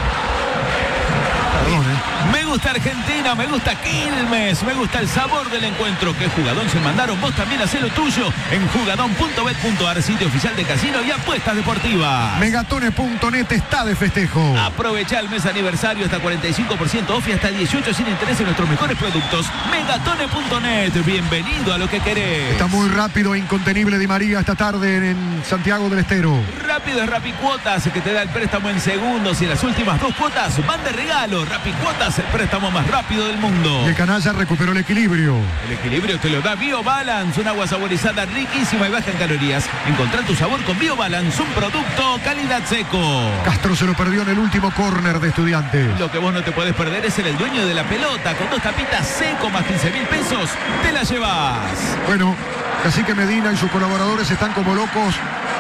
Perdón, ¿eh? Me gusta Argentina, me gusta Quilmes, me gusta el sabor del encuentro. ¿Qué jugadón se mandaron? Vos también hacé lo tuyo en jugadón punto bet punto ar, sitio oficial de casino y apuestas deportivas. Megatones punto net está de festejo. Aprovecha el mes aniversario hasta cuarenta y cinco por ciento off y hasta dieciocho sin interés en nuestros mejores productos. Megatones punto net, bienvenido a lo que querés. Está muy rápido e incontenible Di María esta tarde en Santiago del Estero. Rápido es Rapicuotas, que te da el préstamo en segundos y las últimas dos cuotas van de regalo. Rapicuotas, el préstamo más rápido del mundo. Y el canalla recuperó el equilibrio. El equilibrio te lo da BioBalance, un agua saborizada riquísima y baja en calorías. Encontrá tu sabor con BioBalance, un producto calidad seco. Castro se lo perdió en el último córner de Estudiantes. Lo que vos no te podés perder es ser el dueño de la pelota. Con dos tapitas seco más quince mil pesos, te la llevas. Bueno, Cacique Medina y sus colaboradores están como locos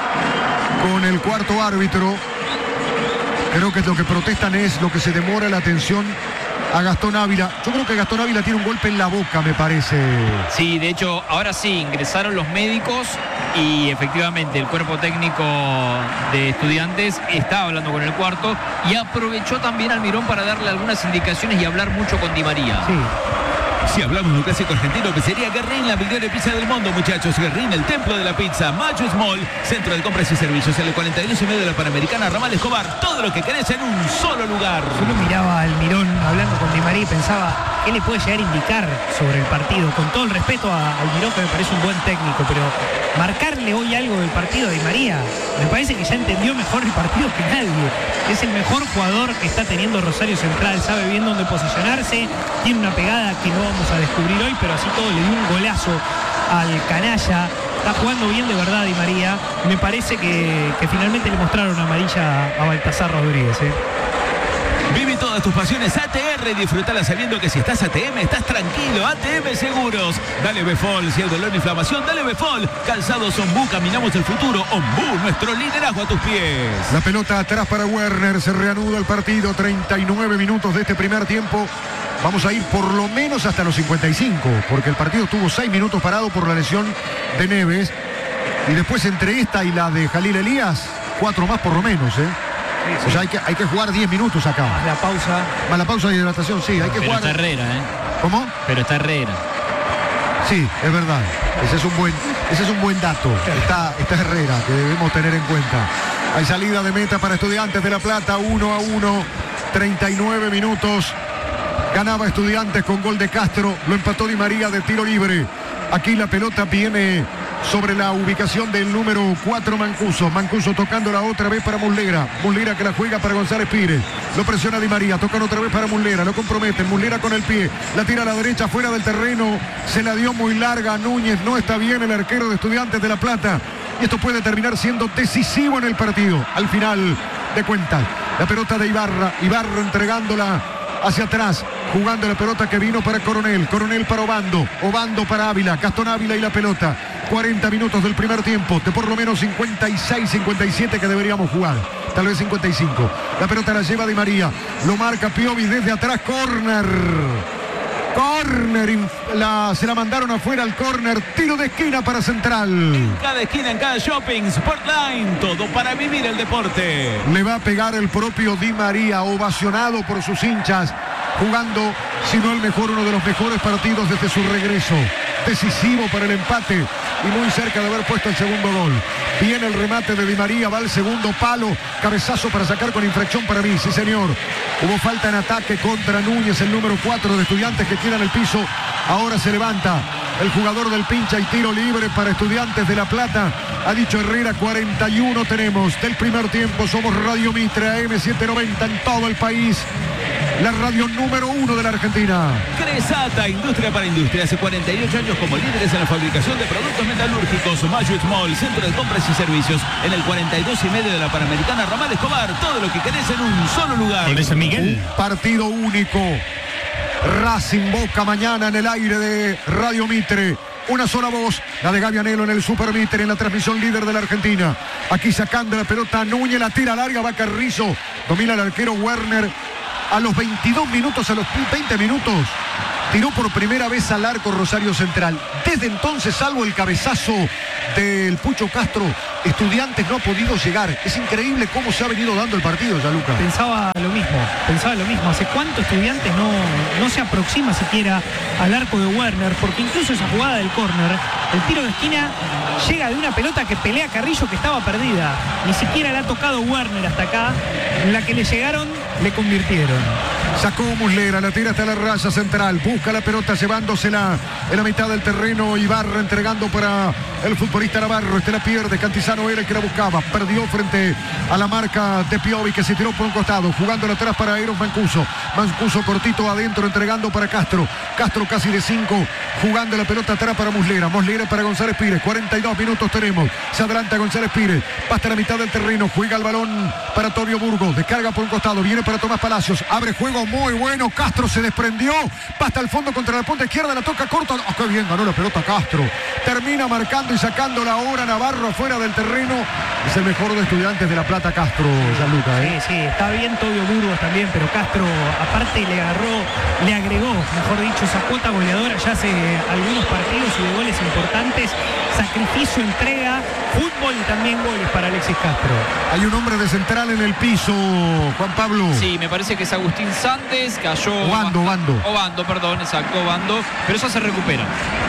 con el cuarto árbitro. Creo que lo que protestan es lo que se demora la atención a Gastón Ávila. Yo creo que Gastón Ávila tiene un golpe en la boca, me parece. Sí, de hecho, ahora sí, ingresaron los médicos y efectivamente el cuerpo técnico de Estudiantes está hablando con el cuarto y aprovechó también Almirón para darle algunas indicaciones y hablar mucho con Di María. Sí. Si hablamos de un clásico argentino, pizzería Guerrín, la mejor pizza del mundo, muchachos. Guerrín, el templo de la pizza. Mayo Small, centro de compras y servicios. En el cuarenta y dos y medio de la Panamericana, Ramal Escobar. Todo lo que querés en un solo lugar. Yo lo miraba a Almirón hablando con Di María y pensaba, ¿qué le puede llegar a indicar sobre el partido? Con todo el respeto a Almirón, que me parece un buen técnico, pero marcarle hoy algo del partido de Di María, me parece que ya entendió mejor el partido que nadie. Es el mejor jugador que está teniendo Rosario Central, sabe bien dónde posicionarse, tiene una pegada que no vamos a descubrir hoy, pero así todo le dio un golazo al canalla. Está jugando bien de verdad Di María. Me parece que, que finalmente le mostraron amarilla a Baltasar Rodríguez, ¿eh? Vive todas tus pasiones A T R, disfrutala sabiendo que si estás A T M estás tranquilo. A T M Seguros. Dale Befol, si hay dolor o inflamación, dale Befol. Calzados Ombú, caminamos el futuro. Ombú, nuestro liderazgo a tus pies. La pelota atrás para Werner, se reanuda el partido, treinta y nueve minutos de este primer tiempo. Vamos a ir por lo menos hasta los cincuenta y cinco, porque el partido tuvo seis minutos parado por la lesión de Neves. Y después entre esta y la de Jalil Elías, cuatro más por lo menos, ¿eh? Sí, sí. O sea, hay que, hay que jugar diez minutos acá. Más la pausa. Más la pausa de hidratación, sí, hay que Pero jugar. está Herrera, ¿eh? ¿Cómo? Pero está Herrera. Sí, es verdad. Ese es un buen, ese es un buen dato. Está, está Herrera, que debemos tener en cuenta. Hay salida de meta para Estudiantes de La Plata, uno a uno, treinta y nueve minutos. Ganaba Estudiantes con gol de Castro, lo empató Di María de tiro libre. Aquí la pelota viene sobre la ubicación del número cuatro, Mancuso. Mancuso tocándola otra vez para Muslera. Muslera que la juega para González Pires. Lo presiona Di María, tocan otra vez para Muslera, lo comprometen. Muslera con el pie, la tira a la derecha, fuera del terreno. Se la dio muy larga a Núñez, no está bien el arquero de Estudiantes de La Plata. Y esto puede terminar siendo decisivo en el partido. Al final de cuentas, la pelota de Ibarra. Ibarra entregándola hacia atrás, jugando la pelota que vino para Coronel, Coronel para Obando, Obando para Ávila, Gastón Ávila y la pelota. cuarenta minutos del primer tiempo, de por lo menos cincuenta y seis, cincuenta y siete que deberíamos jugar, tal vez cincuenta y cinco. La pelota la lleva Di María, lo marca Piovi desde atrás, córner. Córner, la, se la mandaron afuera al córner, tiro de esquina para Central. En cada esquina, en cada shopping, Sportline, todo para vivir el deporte. Le va a pegar el propio Di María, ovacionado por sus hinchas, jugando, si no el mejor, uno de los mejores partidos desde su regreso. Decisivo para el empate y muy cerca de haber puesto el segundo gol. Viene el remate de Di María, va al segundo palo, cabezazo para sacar con infracción para mí, sí señor. Hubo falta en ataque contra Núñez, el número cuatro de Estudiantes, que queda en el piso Ahora se levanta el jugador del Pincha y tiro libre para Estudiantes de La Plata. Ha dicho Herrera, cuarenta y uno tenemos del primer tiempo. Somos Radio Mitre, A M setecientos noventa en todo el país. La radio número uno de la Argentina. Cresata, industria para industria. Hace cuarenta y ocho años como líderes en la fabricación de productos metalúrgicos. Mayo Small, centro de compras y servicios. En el cuarenta y dos y medio de la Panamericana Ramal Escobar. Todo lo que querés en un solo lugar. ¿Por eso, Miguel? Un partido único. Racing Boca mañana en el aire de Radio Mitre. Una sola voz, la de Gavianelo en el Super Mitre, en la transmisión líder de la Argentina. Aquí sacando la pelota, Núñez la tira larga, va Carrizo. Domina el arquero Werner. A los veintidós minutos, a los veinte minutos, tiró por primera vez al arco Rosario Central. Desde entonces, salvo el cabezazo del Pucho Castro, Estudiantes no ha podido llegar. Es increíble cómo se ha venido dando el partido, Gianluca. Pensaba lo mismo, pensaba lo mismo. ¿Hace cuánto Estudiantes no, no se aproxima siquiera al arco de Werner? Porque incluso esa jugada del córner, el tiro de esquina llega de una pelota que pelea Carrillo, que estaba perdida. Ni siquiera le ha tocado Werner hasta acá. La que le llegaron, le convirtieron. Sacó Muslera, la tira hasta la raya central, busca la pelota llevándosela en la mitad del terreno. Ibarra entregando para el futbolista Navarro. Este la pierde, Cantizano era el que la buscaba, perdió frente a la marca de Piovi, que se tiró por un costado, jugándola atrás para Eros Mancuso. Mancuso cortito adentro, entregando para Castro. Castro casi de cinco, jugando la pelota atrás para Muslera. Muslera para González Pires, cuarenta y dos minutos tenemos. Se adelanta González Pires, va hasta la mitad del terreno, juega el balón para Tobio Burgos, descarga por un costado, viene para Tomás Palacios, abre juego muy bueno, Castro se desprendió, va hasta el fondo contra la punta izquierda, la toca corta. Oh, qué bien ganó la pelota Castro. Termina marcando y sacando la hora Navarro afuera del terreno. Es el mejor de Estudiantes de La Plata, Castro, Gianluca, ¿eh? Sí, sí, está bien Tobio Burgos también, pero Castro aparte le agarró, le agregó, mejor dicho, esa cuota goleadora ya hace algunos partidos y de goles importantes. Sacrificio, entrega, fútbol y también goles para Alexis Castro. Hay un hombre de central en el piso, Juan Pablo. Sí, me parece que es Agustín Santos, cayó... Obando, Obando. Obando, perdón, exacto, Obando, pero eso se recupera.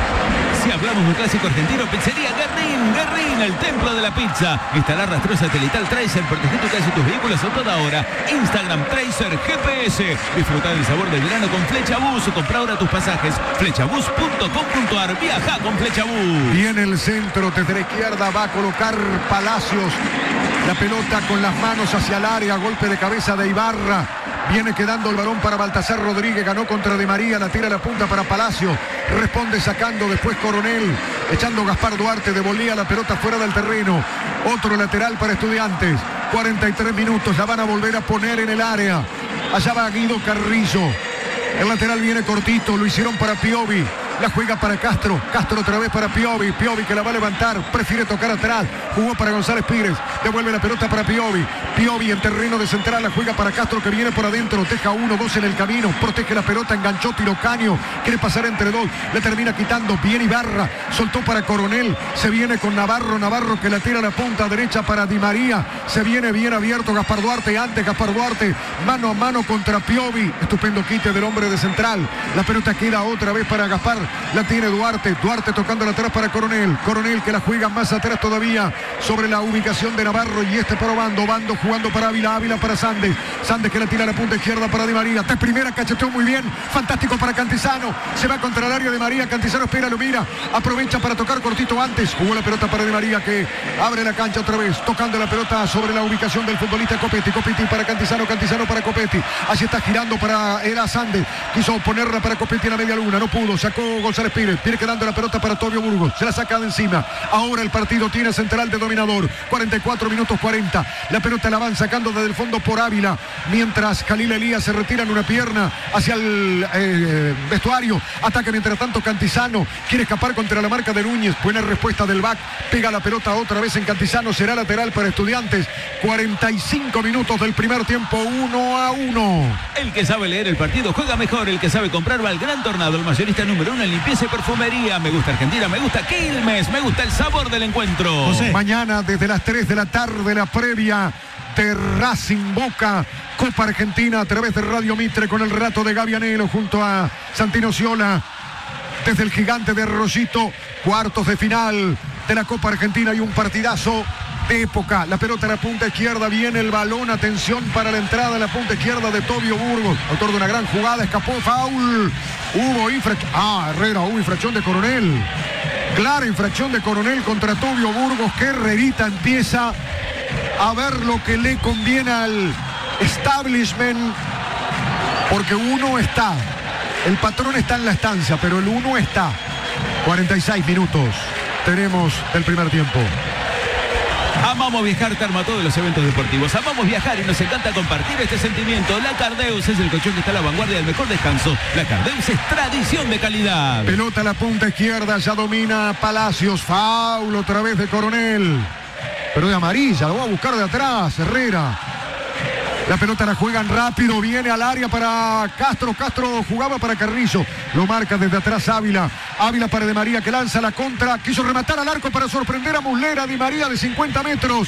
Si hablamos de un clásico argentino, Pizzería Guerrín, Guerrín, el templo de la pizza. Instalar rastro satelital Tracer, protege tu casa y tus vehículos a toda hora. Instagram Tracer G P S. Disfruta del sabor del verano con Flecha Bus. Compra ahora tus pasajes. flechabus punto com punto ar. Viaja con Flecha Bus. Viene el centro, desde la izquierda va a colocar Palacios. La pelota con las manos hacia el área, golpe de cabeza de Ibarra. Viene quedando el balón para Baltasar Rodríguez, ganó contra Di María, la tira a la punta para Palacio, responde sacando después Coronel, echando Gaspar Duarte, devolvía la pelota fuera del terreno, otro lateral para Estudiantes, cuarenta y tres minutos, la van a volver a poner en el área, allá va Guido Carrillo, el lateral viene cortito, lo hicieron para Piovi. La juega para Castro, Castro otra vez para Piovi, Piovi que la va a levantar, prefiere tocar atrás, jugó para González Pires, devuelve la pelota para Piovi, Piovi en terreno de central, la juega para Castro que viene por adentro, deja uno, dos en el camino, protege la pelota, enganchó Tirocaño, quiere pasar entre dos, le termina quitando, bien Ibarra, soltó para Coronel, se viene con Navarro, Navarro que la tira a la punta derecha para Di María, se viene bien abierto Gaspar Duarte, antes Gaspar Duarte, mano a mano contra Piovi, estupendo quite del hombre de central, la pelota queda otra vez para Gaspar, la tiene Duarte, Duarte tocando atrás para Coronel, Coronel que la juega más atrás todavía sobre la ubicación de Navarro y este para Obando, Obando jugando para Ávila, Ávila para Sandes, Sandes que la tira a la punta izquierda para Di María, de primera cacheteó muy bien, fantástico para Cantizano, se va contra el área de María, Cantizano espera, lo mira, aprovecha para tocar cortito antes, jugó la pelota para Di María que abre la cancha otra vez, tocando la pelota sobre la ubicación del futbolista Copetti, Copetti para Cantizano, Cantizano para Copetti, así está girando para Era Sandes, quiso ponerla para Copetti en la media luna, no pudo, sacó González Pires, viene quedando la pelota para Tobio Burgos, se la saca de encima, ahora el partido tiene central de dominador, cuarenta y cuatro minutos cuarenta, la pelota la van sacando desde el fondo por Ávila, mientras Khalil Elías se retira en una pierna hacia el eh, vestuario, ataca mientras tanto Cantizano, quiere escapar contra la marca de Núñez, buena respuesta del back, pega la pelota otra vez en Cantizano, será lateral para Estudiantes, cuarenta y cinco minutos del primer tiempo, uno a uno. El que sabe leer el partido juega mejor, el que sabe comprar va al Gran Tornado, el mayorista número uno en limpieza y perfumería. Me gusta Argentina, me gusta Quilmes, me gusta el sabor del encuentro. José. Mañana desde las tres de la tarde la previa de Racing Boca, Copa Argentina a través de Radio Mitre con el relato de Gavianelo junto a Santino Ciola desde el Gigante de Arroyito, cuartos de final de la Copa Argentina y un partidazo de época. La pelota a la punta izquierda, viene el balón, atención para la entrada a la punta izquierda de Tobio Burgos, autor de una gran jugada, escapó, foul Hubo infracción. Ah, Herrera, hubo infracción de Coronel. Clara infracción de Coronel contra Tobio Burgos, que Herrerita empieza a ver lo que le conviene al establishment, porque uno está, el patrón está en la estancia, pero el uno está. cuarenta y seis minutos tenemos el primer tiempo. Amamos viajar, Terma, todos los eventos deportivos. Amamos viajar y nos encanta compartir este sentimiento. La Cardeus es el colchón que está a la vanguardia del mejor descanso. La Cardeus es tradición de calidad. Pelota a la punta izquierda, ya domina Palacios. Faul otra vez de Coronel. Pero de amarilla, lo va a buscar de atrás, Herrera. La pelota la juegan rápido, viene al área para Castro. Castro jugaba para Carrillo. Lo marca desde atrás Ávila. Ávila para Di María, que lanza la contra. Quiso rematar al arco para sorprender a Muslera. Di María de cincuenta metros.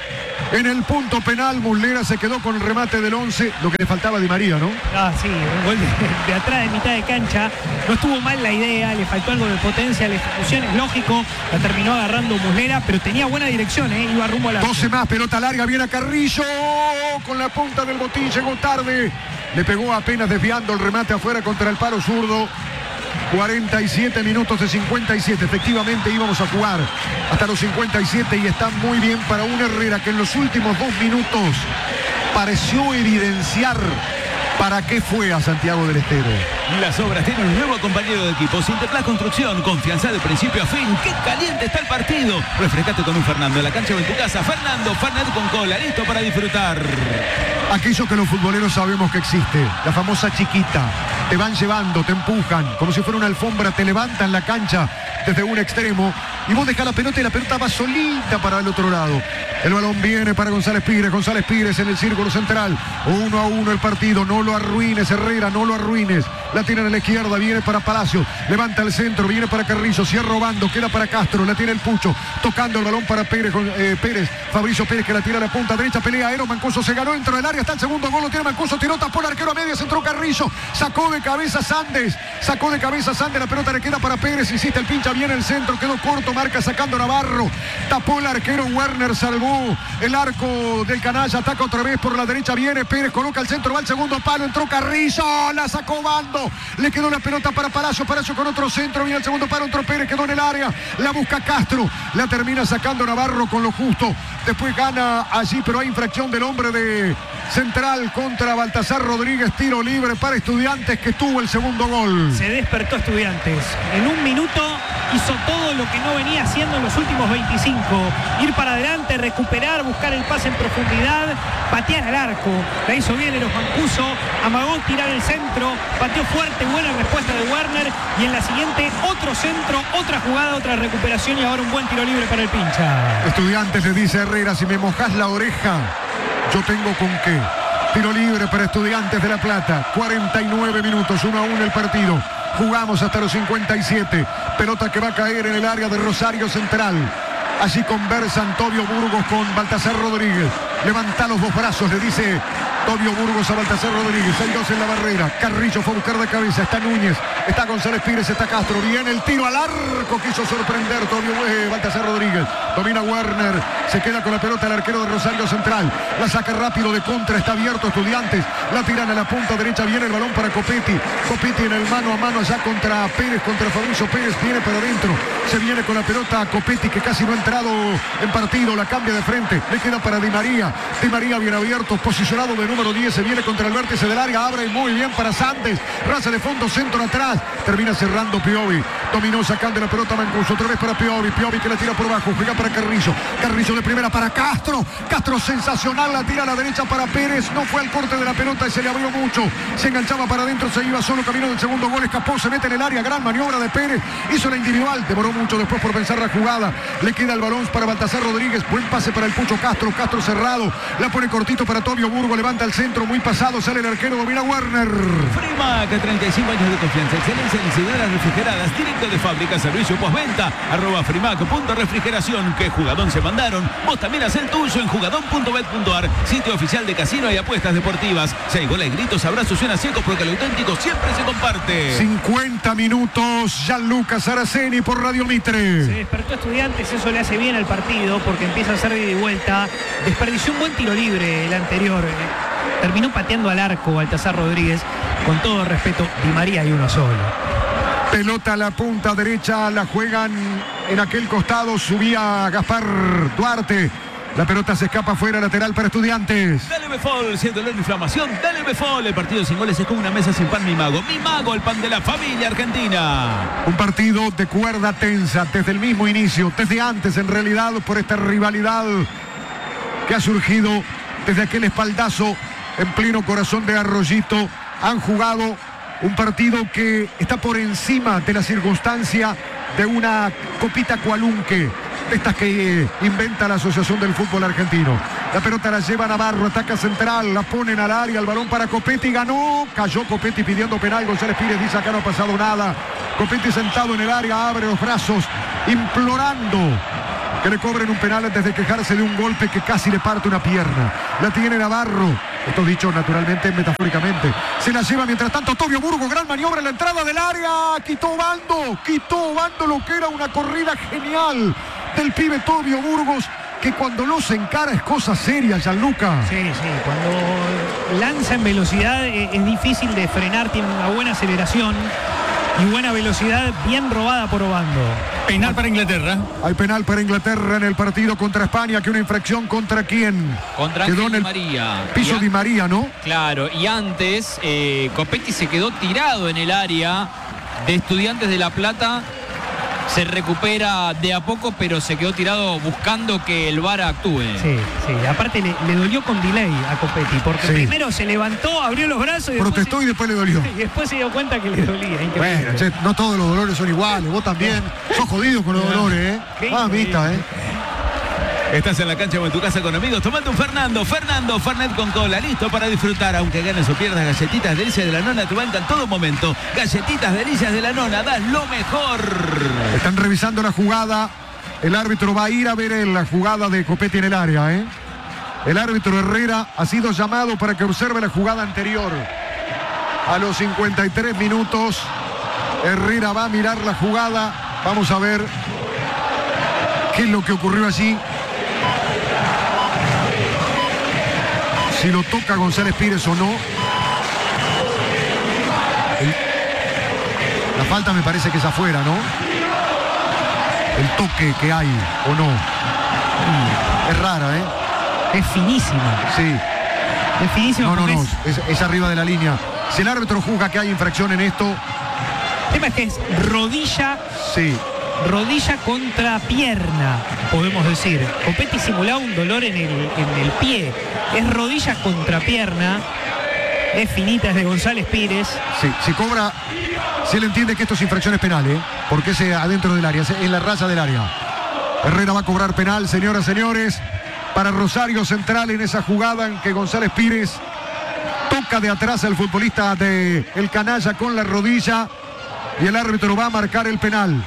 En el punto penal, Muslera se quedó con el remate del once. Lo que le faltaba a Di María, ¿no? Ah, sí, un gol de, de atrás de mitad de cancha. No estuvo mal la idea, le faltó algo de potencia. La ejecución es lógico. La terminó agarrando Muslera, pero tenía buena dirección, ¿eh? Iba rumbo a la... doce más, pelota larga, viene a Carrillo. Con la punta del botín, llegó tarde. Le pegó apenas desviando el remate afuera contra el palo zurdo. cuarenta y siete minutos de cincuenta y siete. Efectivamente íbamos a jugar hasta los cincuenta y siete y está muy bien para un Herrera que en los últimos dos minutos pareció evidenciar para qué fue a Santiago del Estero. Las obras tienen un nuevo compañero de equipo. Sinterplas Construcción, confianza de principio a fin. ¡Qué caliente está el partido! Refrescate con un Fernando en la cancha o en tu casa. Fernando, Fernet con cola, listo para disfrutar. Aquello que los futboleros sabemos que existe, la famosa chiquita. Te van llevando, te empujan, como si fuera una alfombra, te levantan la cancha desde un extremo y vos dejás la pelota y la pelota va solita para el otro lado. El balón viene para González Pires, González Pires en el círculo central. Uno a uno el partido, no lo arruines, Herrera, no lo arruines. La tiene a la izquierda, viene para Palacio, levanta el centro, viene para Carrillo, cierra robando, queda para Castro, la tiene el Pucho, tocando el balón para Pérez, eh, Pérez, Fabricio Pérez que la tira a la punta derecha, pelea Aero, Mancuso se ganó dentro del área, está el segundo gol, lo tiene Mancuso, tiró, tapó el arquero a media, entró Carrillo, sacó de cabeza Sandes, sacó de cabeza Sandes, la pelota le queda para Pérez, insiste el pincha, viene el centro, quedó corto, marca sacando Navarro, tapó el arquero Werner, salvó el arco del canalla, ataca otra vez por la derecha, viene Pérez, coloca el centro, va al segundo palo, entró Carrillo, la sacó Bando, le quedó la pelota para Palacio, Palacio con otro centro, viene el segundo palo, entró Pérez, quedó en el área, la busca Castro, la termina sacando Navarro con lo justo, después gana allí, pero hay infracción del hombre de Central contra Baltasar Rodríguez, tiro libre para Estudiantes que tuvo el segundo gol. Se despertó Estudiantes, en un minuto hizo todo lo que no venía haciendo en los últimos veinticinco, ir para adelante, recuperar, buscar el pase en profundidad, patear al arco, la hizo bien Eros Mancuso, amagó tirar el centro, pateó fuerte, buena respuesta de Werner y en la siguiente otro centro, otra jugada, otra recuperación y ahora un buen tiro libre para el pincha. Estudiantes le dice a Herrera, si me mojás la oreja, yo tengo con qué. Tiro libre para Estudiantes de La Plata, cuarenta y nueve minutos, uno a uno el partido. Jugamos hasta los cincuenta y siete. Pelota que va a caer en el área de Rosario Central. Allí conversan Tobio Burgos con Baltasar Rodríguez. Levanta los dos brazos, le dice Tobio Burgos a Baltasar Rodríguez. Hay dos en la barrera. Carrillo fue a buscar de cabeza. Está Núñez, está González Pires, está Castro. Viene el tiro al arco. Quiso sorprender Tobio eh, Baltasar Rodríguez. Domina Werner. Se queda con la pelota el arquero de Rosario Central. La saca rápido de contra. Está abierto Estudiantes. La tiran a la punta derecha. Viene el balón para Copetti. Copetti en el mano a mano allá contra Pérez, contra Fabricio Pérez. Viene para adentro. Se viene con la pelota a Copetti que casi no ha entrado en partido. La cambia de frente. Le queda para Di María. Di María bien abierto. Posicionado de número diez. Se viene contra el vértice del área. Abre muy bien para Sandes. Raza de fondo. Centro atrás. Termina cerrando Piovi. Dominó sacando la pelota Mancuso. Otra vez para Piovi. Piovi que la tira por abajo. Juega para Carrillo. Carrillo de primera para Castro. Castro sensacional. La tira a la derecha para Pérez. No fue al corte de la pelota y se le abrió mucho. Se enganchaba para adentro. Se iba solo camino del segundo gol. Escapó. Se mete en el área. Gran maniobra de Pérez. Hizo la individual. Demoró mucho después por pensar la jugada. Le queda el balón para Baltasar Rodríguez. Buen pase para el Pucho Castro. Castro cerrado. La pone cortito para Tobio Burgo. Levanta el centro. Muy pasado. Sale el arquero. Domina Werner. Frimac, treinta y cinco años de confianza. Excelencia en incineras refrigeradas. Directo de fábrica. Servicio postventa. Arroba Frimac. Punto refrigeración. ¿Qué jugadón se mandaron? Vos también haz el tuyo en jugadón punto bet punto ar. Sitio oficial de casino y apuestas deportivas. Si hay goles, gritos, abrazos, suena seco porque lo auténtico siempre se comparte. cincuenta minutos. Gianluca Saraceni por Radio Mitre. Se despertó Estudiantes, eso le hace bien al partido porque empieza a hacer ida y vuelta. Desperdició un buen tiro libre el anterior. terminó pateando al arco Baltasar Rodríguez. Con todo respeto, Di María hay uno solo. Pelota a la punta derecha, la juegan en aquel costado, subía Gaspar Duarte. La pelota se escapa fuera, lateral para Estudiantes. Dale Befol, si el dolor de inflamación, dale Befol. El partido sin goles es como una mesa sin pan, mi mago. Mi mago, el pan de la familia argentina. Un partido de cuerda tensa desde el mismo inicio, desde antes en realidad, por esta rivalidad que ha surgido desde aquel espaldazo en pleno corazón de Arroyito. Han jugado un partido que está por encima de la circunstancia de una copita cualunque, estas que eh, inventa la Asociación del Fútbol Argentino. La pelota la lleva Navarro, ataca central, la ponen al área, el balón para Copetti, ganó, cayó Copetti pidiendo penal. González Pires dice: acá no ha pasado nada. Copetti sentado en el área, abre los brazos, implorando que le cobren un penal antes de quejarse de un golpe que casi le parte una pierna. La tiene Navarro, esto dicho naturalmente metafóricamente. Se la lleva mientras tanto Tobio Burgos, gran maniobra en la entrada del área, quitó bando, quitó bando lo que era una corrida genial del pibe Tobio Burgos, que cuando lo se encara es cosa seria, Gianluca. Sí, sí, cuando lanza en velocidad eh, es difícil de frenar, tiene una buena aceleración y buena velocidad, bien robada por Obando. Penal para Inglaterra. Hay penal para Inglaterra en el partido contra España, que una infracción contra quién. Contra quedó Ángel en Di el María. piso Y a- Di María, ¿no? Claro, y antes eh, Copetti se quedó tirado en el área de Estudiantes de La Plata. Se recupera de a poco, pero se quedó tirado buscando que el V A R actúe. Sí, sí, aparte le, le dolió con delay a Copetti, porque Sí. primero se levantó, abrió los brazos y después, Protestó se, y después le dolió. y después se dio cuenta que le dolía. Increíble. Bueno, che, no todos los dolores son iguales, vos también. Sos jodido con los dolores, ¿eh? Qué Mamita, ¿eh? Estás en la cancha o en tu casa con amigos tomando un Fernando. Fernando, Fernet con cola, listo para disfrutar. Aunque ganes o pierdas, galletitas delicias de la nona, tu banca en todo momento. Galletitas delicias de la nona, das lo mejor. Están revisando la jugada. El árbitro va a ir a ver la jugada de Copetti en el área, ¿eh? El árbitro Herrera ha sido llamado para que observe la jugada anterior. A los cincuenta y tres minutos, Herrera va a mirar la jugada. Vamos a ver qué es lo que ocurrió allí. Si lo toca González Pires o no. El- la falta me parece que es afuera, ¿no? El toque que hay o no. Es rara, ¿eh? Es finísimo, Sí. es finísimo. No, no, porque no. es- Es, es arriba de la línea. Si el árbitro juzga que hay infracción en esto, el tema es que es rodilla, sí. rodilla contra pierna, podemos decir. Copetti simulaba un dolor en el, en el pie. Es rodilla contra pierna. Es finita, es de González Pires. Sí, si cobra, si él entiende que esto es infracción es penal, ¿eh? Porque es adentro del área, es en la raya del área. Herrera va a cobrar penal, señoras, señores, para Rosario Central en esa jugada en que González Pires toca de atrás al futbolista de el canalla con la rodilla y el árbitro va a marcar el penal.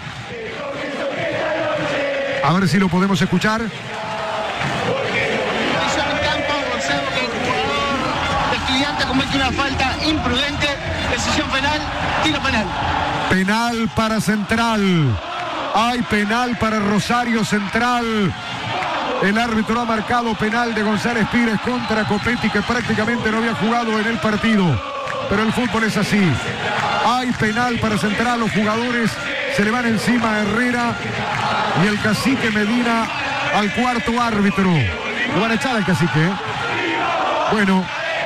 A ver si lo podemos escuchar. Decisión en campo, Gonzalo, que el jugador de Estudiantes comete una falta imprudente, decisión penal, tiro penal. Penal para Central. Hay penal para Rosario Central. El árbitro ha marcado penal de González Pires contra Copetti, que prácticamente no había jugado en el partido. Pero el fútbol es así. Hay penal para Central. Los jugadores se le van encima a Herrera y el cacique Medina al cuarto árbitro. Lo van a echar al cacique, ¿eh? Bueno.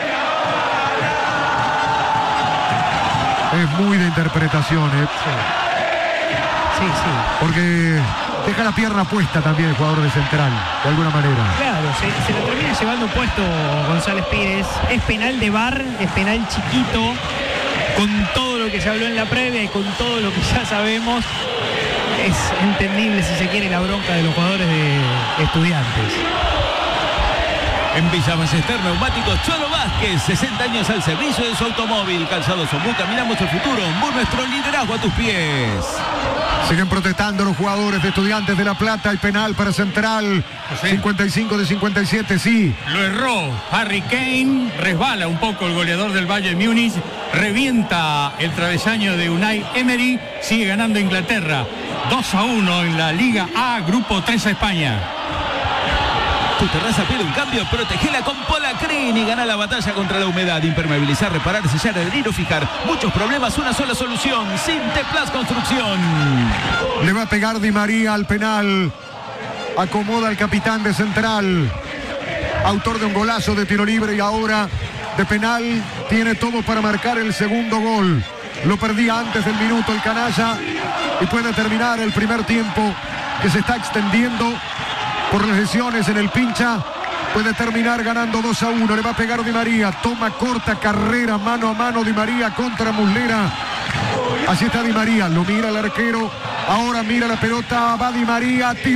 Es muy de interpretación, ¿eh? Sí, sí. Porque deja la pierna puesta también el jugador de Central, de alguna manera. Claro, se, se lo termina llevando puesto González Pires. Es penal de V A R, es penal chiquito, con todo lo que se habló en la previa y con todo lo que ya sabemos. Es entendible, si se quiere, la bronca de los jugadores de Estudiantes. En Villa Ballester, Neumáticos Cholo Vázquez, sesenta años al servicio de su automóvil. Calzado Sombú, caminamos el futuro. Ombú, nuestro liderazgo a tus pies. Siguen protestando los jugadores de Estudiantes de La Plata. Hay penal para Central. José. cincuenta y cinco de cincuenta y siete, sí. Lo erró Harry Kane, resbala un poco el goleador del Bayern Múnich, revienta el travesaño de Unai Emery, sigue ganando Inglaterra dos a uno en la Liga A, Grupo tres a España. Tu terraza pide un cambio, protegela con Polacrin y gana la batalla contra la humedad. Impermeabilizar, reparar, sellar, adherir o fijar. Muchos problemas, una sola solución. Sinteplas Construcción. Le va a pegar Di María al penal. Acomoda al capitán de Central. Autor de un golazo de tiro libre y ahora de penal. Tiene todo para marcar el segundo gol. Lo perdía antes del minuto el canalla y puede terminar el primer tiempo que se está extendiendo por las lesiones en el pincha. Puede terminar ganando dos a uno. Le va a pegar Di María. Toma corta carrera mano a mano Di María contra Muslera. Así está Di María. Lo mira el arquero. Ahora mira la pelota. Va Di María. Tiró.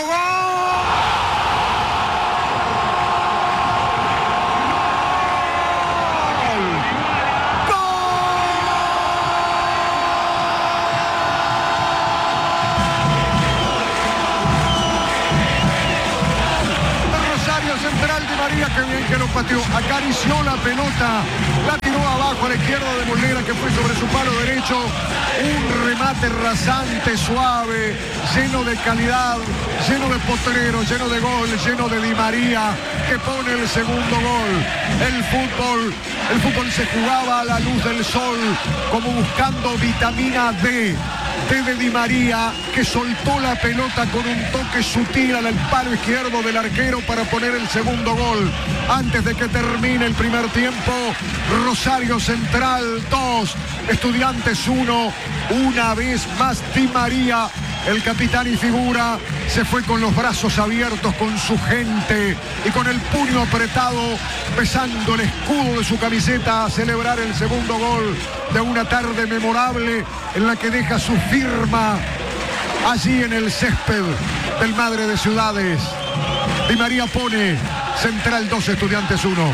Que bien que lo pateó, acarició la pelota, la tiró abajo a la izquierda de Muslera, que fue sobre su palo derecho. Un remate rasante, suave, lleno de calidad, lleno de potrero, lleno de gol, lleno de Di María, que pone el segundo gol. El fútbol, el fútbol se jugaba a la luz del sol, como buscando vitamina D. De Di María, que soltó la pelota con un toque sutil al palo izquierdo del arquero para poner el segundo gol. Antes de que termine el primer tiempo, Rosario Central dos, Estudiantes uno. Una vez más Di María, el capitán y figura, se fue con los brazos abiertos con su gente y con el puño apretado, besando el escudo de su camiseta a celebrar el segundo gol de una tarde memorable en la que deja su firma allí en el césped del Madre de Ciudades. Di María pone Central dos, Estudiantes uno.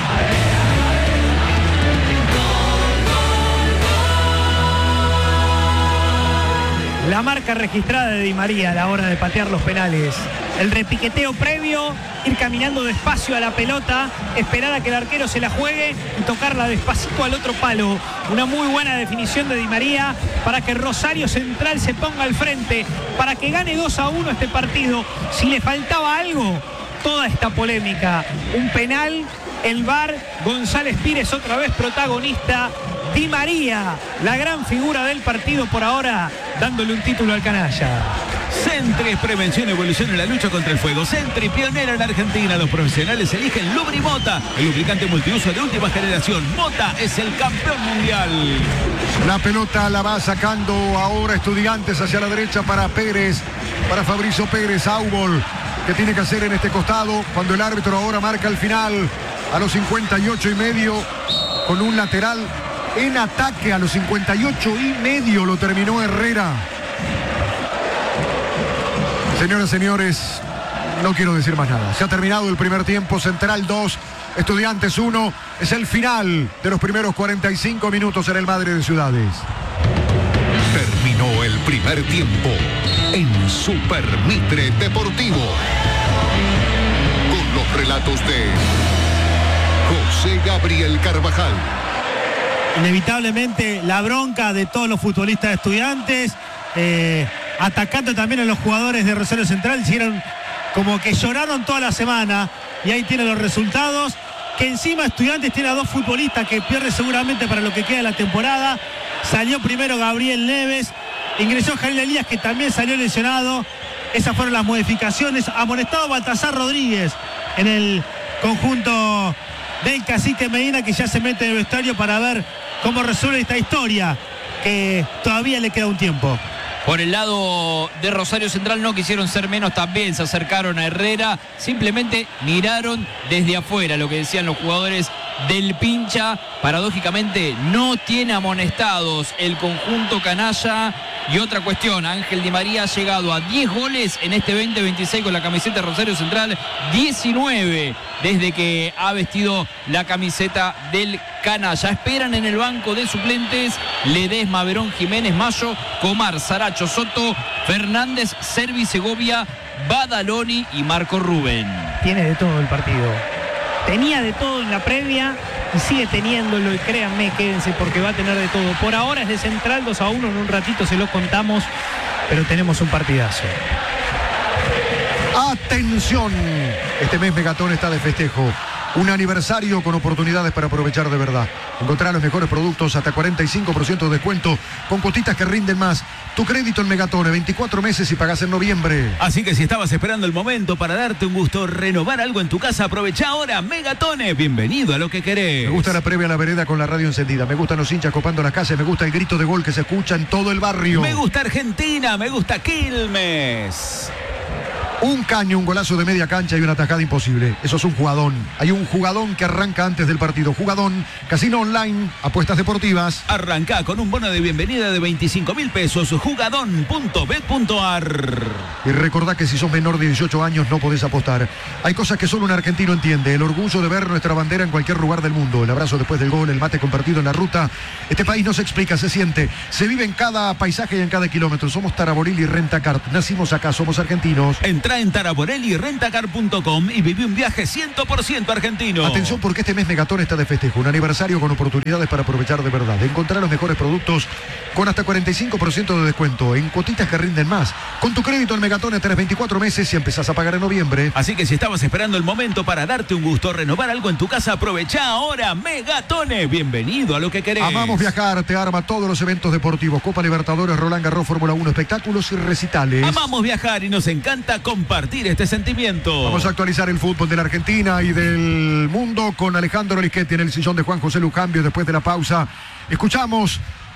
La marca registrada de Di María a la hora de patear los penales. El repiqueteo previo, ir caminando despacio a la pelota, esperar a que el arquero se la juegue y tocarla despacito al otro palo. Una muy buena definición de Di María para que Rosario Central se ponga al frente, para que gane dos a uno este partido. Si le faltaba algo, toda esta polémica. Un penal, el V A R, González Pires otra vez protagonista. Di María, la gran figura del partido por ahora, dándole un título al canalla. Sentry, prevención y evolución en la lucha contra el fuego. Sentry, pionera en Argentina. Los profesionales eligen Lubrimota, el lubricante multiuso de última generación. Mota es el campeón mundial. La pelota la va sacando ahora Estudiantes hacia la derecha para Pérez, para Fabricio Pérez. Aubol, que tiene que hacer en este costado cuando el árbitro ahora marca el final a los cincuenta y ocho y medio con un lateral en ataque. A los cincuenta y ocho y medio lo terminó Herrera. Señoras y señores, no quiero decir más nada. Se ha terminado el primer tiempo. Central dos, Estudiantes uno. Es el final de los primeros cuarenta y cinco minutos en el Madre de Ciudades. Terminó el primer tiempo en Super Mitre Deportivo. Con los relatos de José Gabriel Carvajal. Inevitablemente la bronca de todos los futbolistas de Estudiantes, eh, atacando también a los jugadores de Rosario Central. Hicieron como que lloraron toda la semana y ahí tienen los resultados. Que encima Estudiantes tiene a dos futbolistas que pierde seguramente para lo que queda de la temporada. Salió primero Gabriel Neves, ingresó Jalil Elías, que también salió lesionado. Esas fueron las modificaciones. Amonestado Baltasar Rodríguez en el conjunto del Cacique Medina, que ya se mete en el vestuario para ver cómo resuelve esta historia, que todavía le queda un tiempo. Por el lado de Rosario Central no quisieron ser menos, también se acercaron a Herrera, simplemente miraron desde afuera lo que decían los jugadores del pincha. Paradójicamente no tiene amonestados el conjunto canalla. Y otra cuestión, Ángel Di María ha llegado a diez goles en este veinte veintiséis con la camiseta de Rosario Central, diecinueve desde que ha vestido la camiseta del canalla. Esperan en el banco de suplentes Ledesma, Verón, Jiménez, Mayo, Comar, Saracho, Soto, Fernández, Servi, Segovia, Badaloni y Marco Rubén. Tiene de todo el partido. Tenía de todo en la previa y sigue teniéndolo, y créanme, quédense porque va a tener de todo. Por ahora es de Central dos a uno, en un ratito se lo contamos, pero tenemos un partidazo. Atención, este mes Megatón está de festejo. Un aniversario con oportunidades para aprovechar de verdad. Encontrar los mejores productos hasta cuarenta y cinco por ciento de descuento con cuotitas que rinden más. Tu crédito en Megatone, veinticuatro meses y pagás en noviembre. Así que si estabas esperando el momento para darte un gusto, renovar algo en tu casa, aprovecha ahora Megatone. Bienvenido a lo que querés. Me gusta la previa a la vereda con la radio encendida. Me gustan los hinchas copando las casas. Me gusta el grito de gol que se escucha en todo el barrio. Me gusta Argentina, me gusta Quilmes. Un caño, un golazo de media cancha y una tajada imposible. Eso es un jugadón. Hay un jugadón que arranca antes del partido. Jugadón, casino online, apuestas deportivas. Arranca con un bono de bienvenida de veinticinco mil pesos. Jugadón punto bet punto ar. Y recordá que si sos menor de dieciocho años no podés apostar. Hay cosas que solo un argentino entiende. El orgullo de ver nuestra bandera en cualquier lugar del mundo. El abrazo después del gol, el mate compartido en la ruta. Este país no se explica, se siente. Se vive en cada paisaje y en cada kilómetro. Somos Taraboril y Rentacar. Nacimos acá, somos argentinos. Entrá en Taraborel y rentacar punto com y viví un viaje cien por ciento argentino. Atención porque este mes Megatón está de festejo. Un aniversario con oportunidades para aprovechar de verdad. De encontrar los mejores productos con hasta cuarenta y cinco por ciento de descuento. En cuotitas que rinden más. Con tu crédito en Megatón tenés veinticuatro meses y empezás a pagar en noviembre. Así que si estabas esperando el momento para darte un gusto, renovar algo en tu casa, aprovecha ahora Megatone. Bienvenido a lo que querés. Amamos viajar, te arma todos los eventos deportivos. Copa Libertadores, Roland Garros, Fórmula uno, espectáculos y recitales. Amamos viajar y nos encanta compartir este sentimiento. Vamos a actualizar el fútbol de la Argentina y del mundo con Alejandro Olischetti en el sillón de Juan José Lucambio. Después de la pausa, escuchamos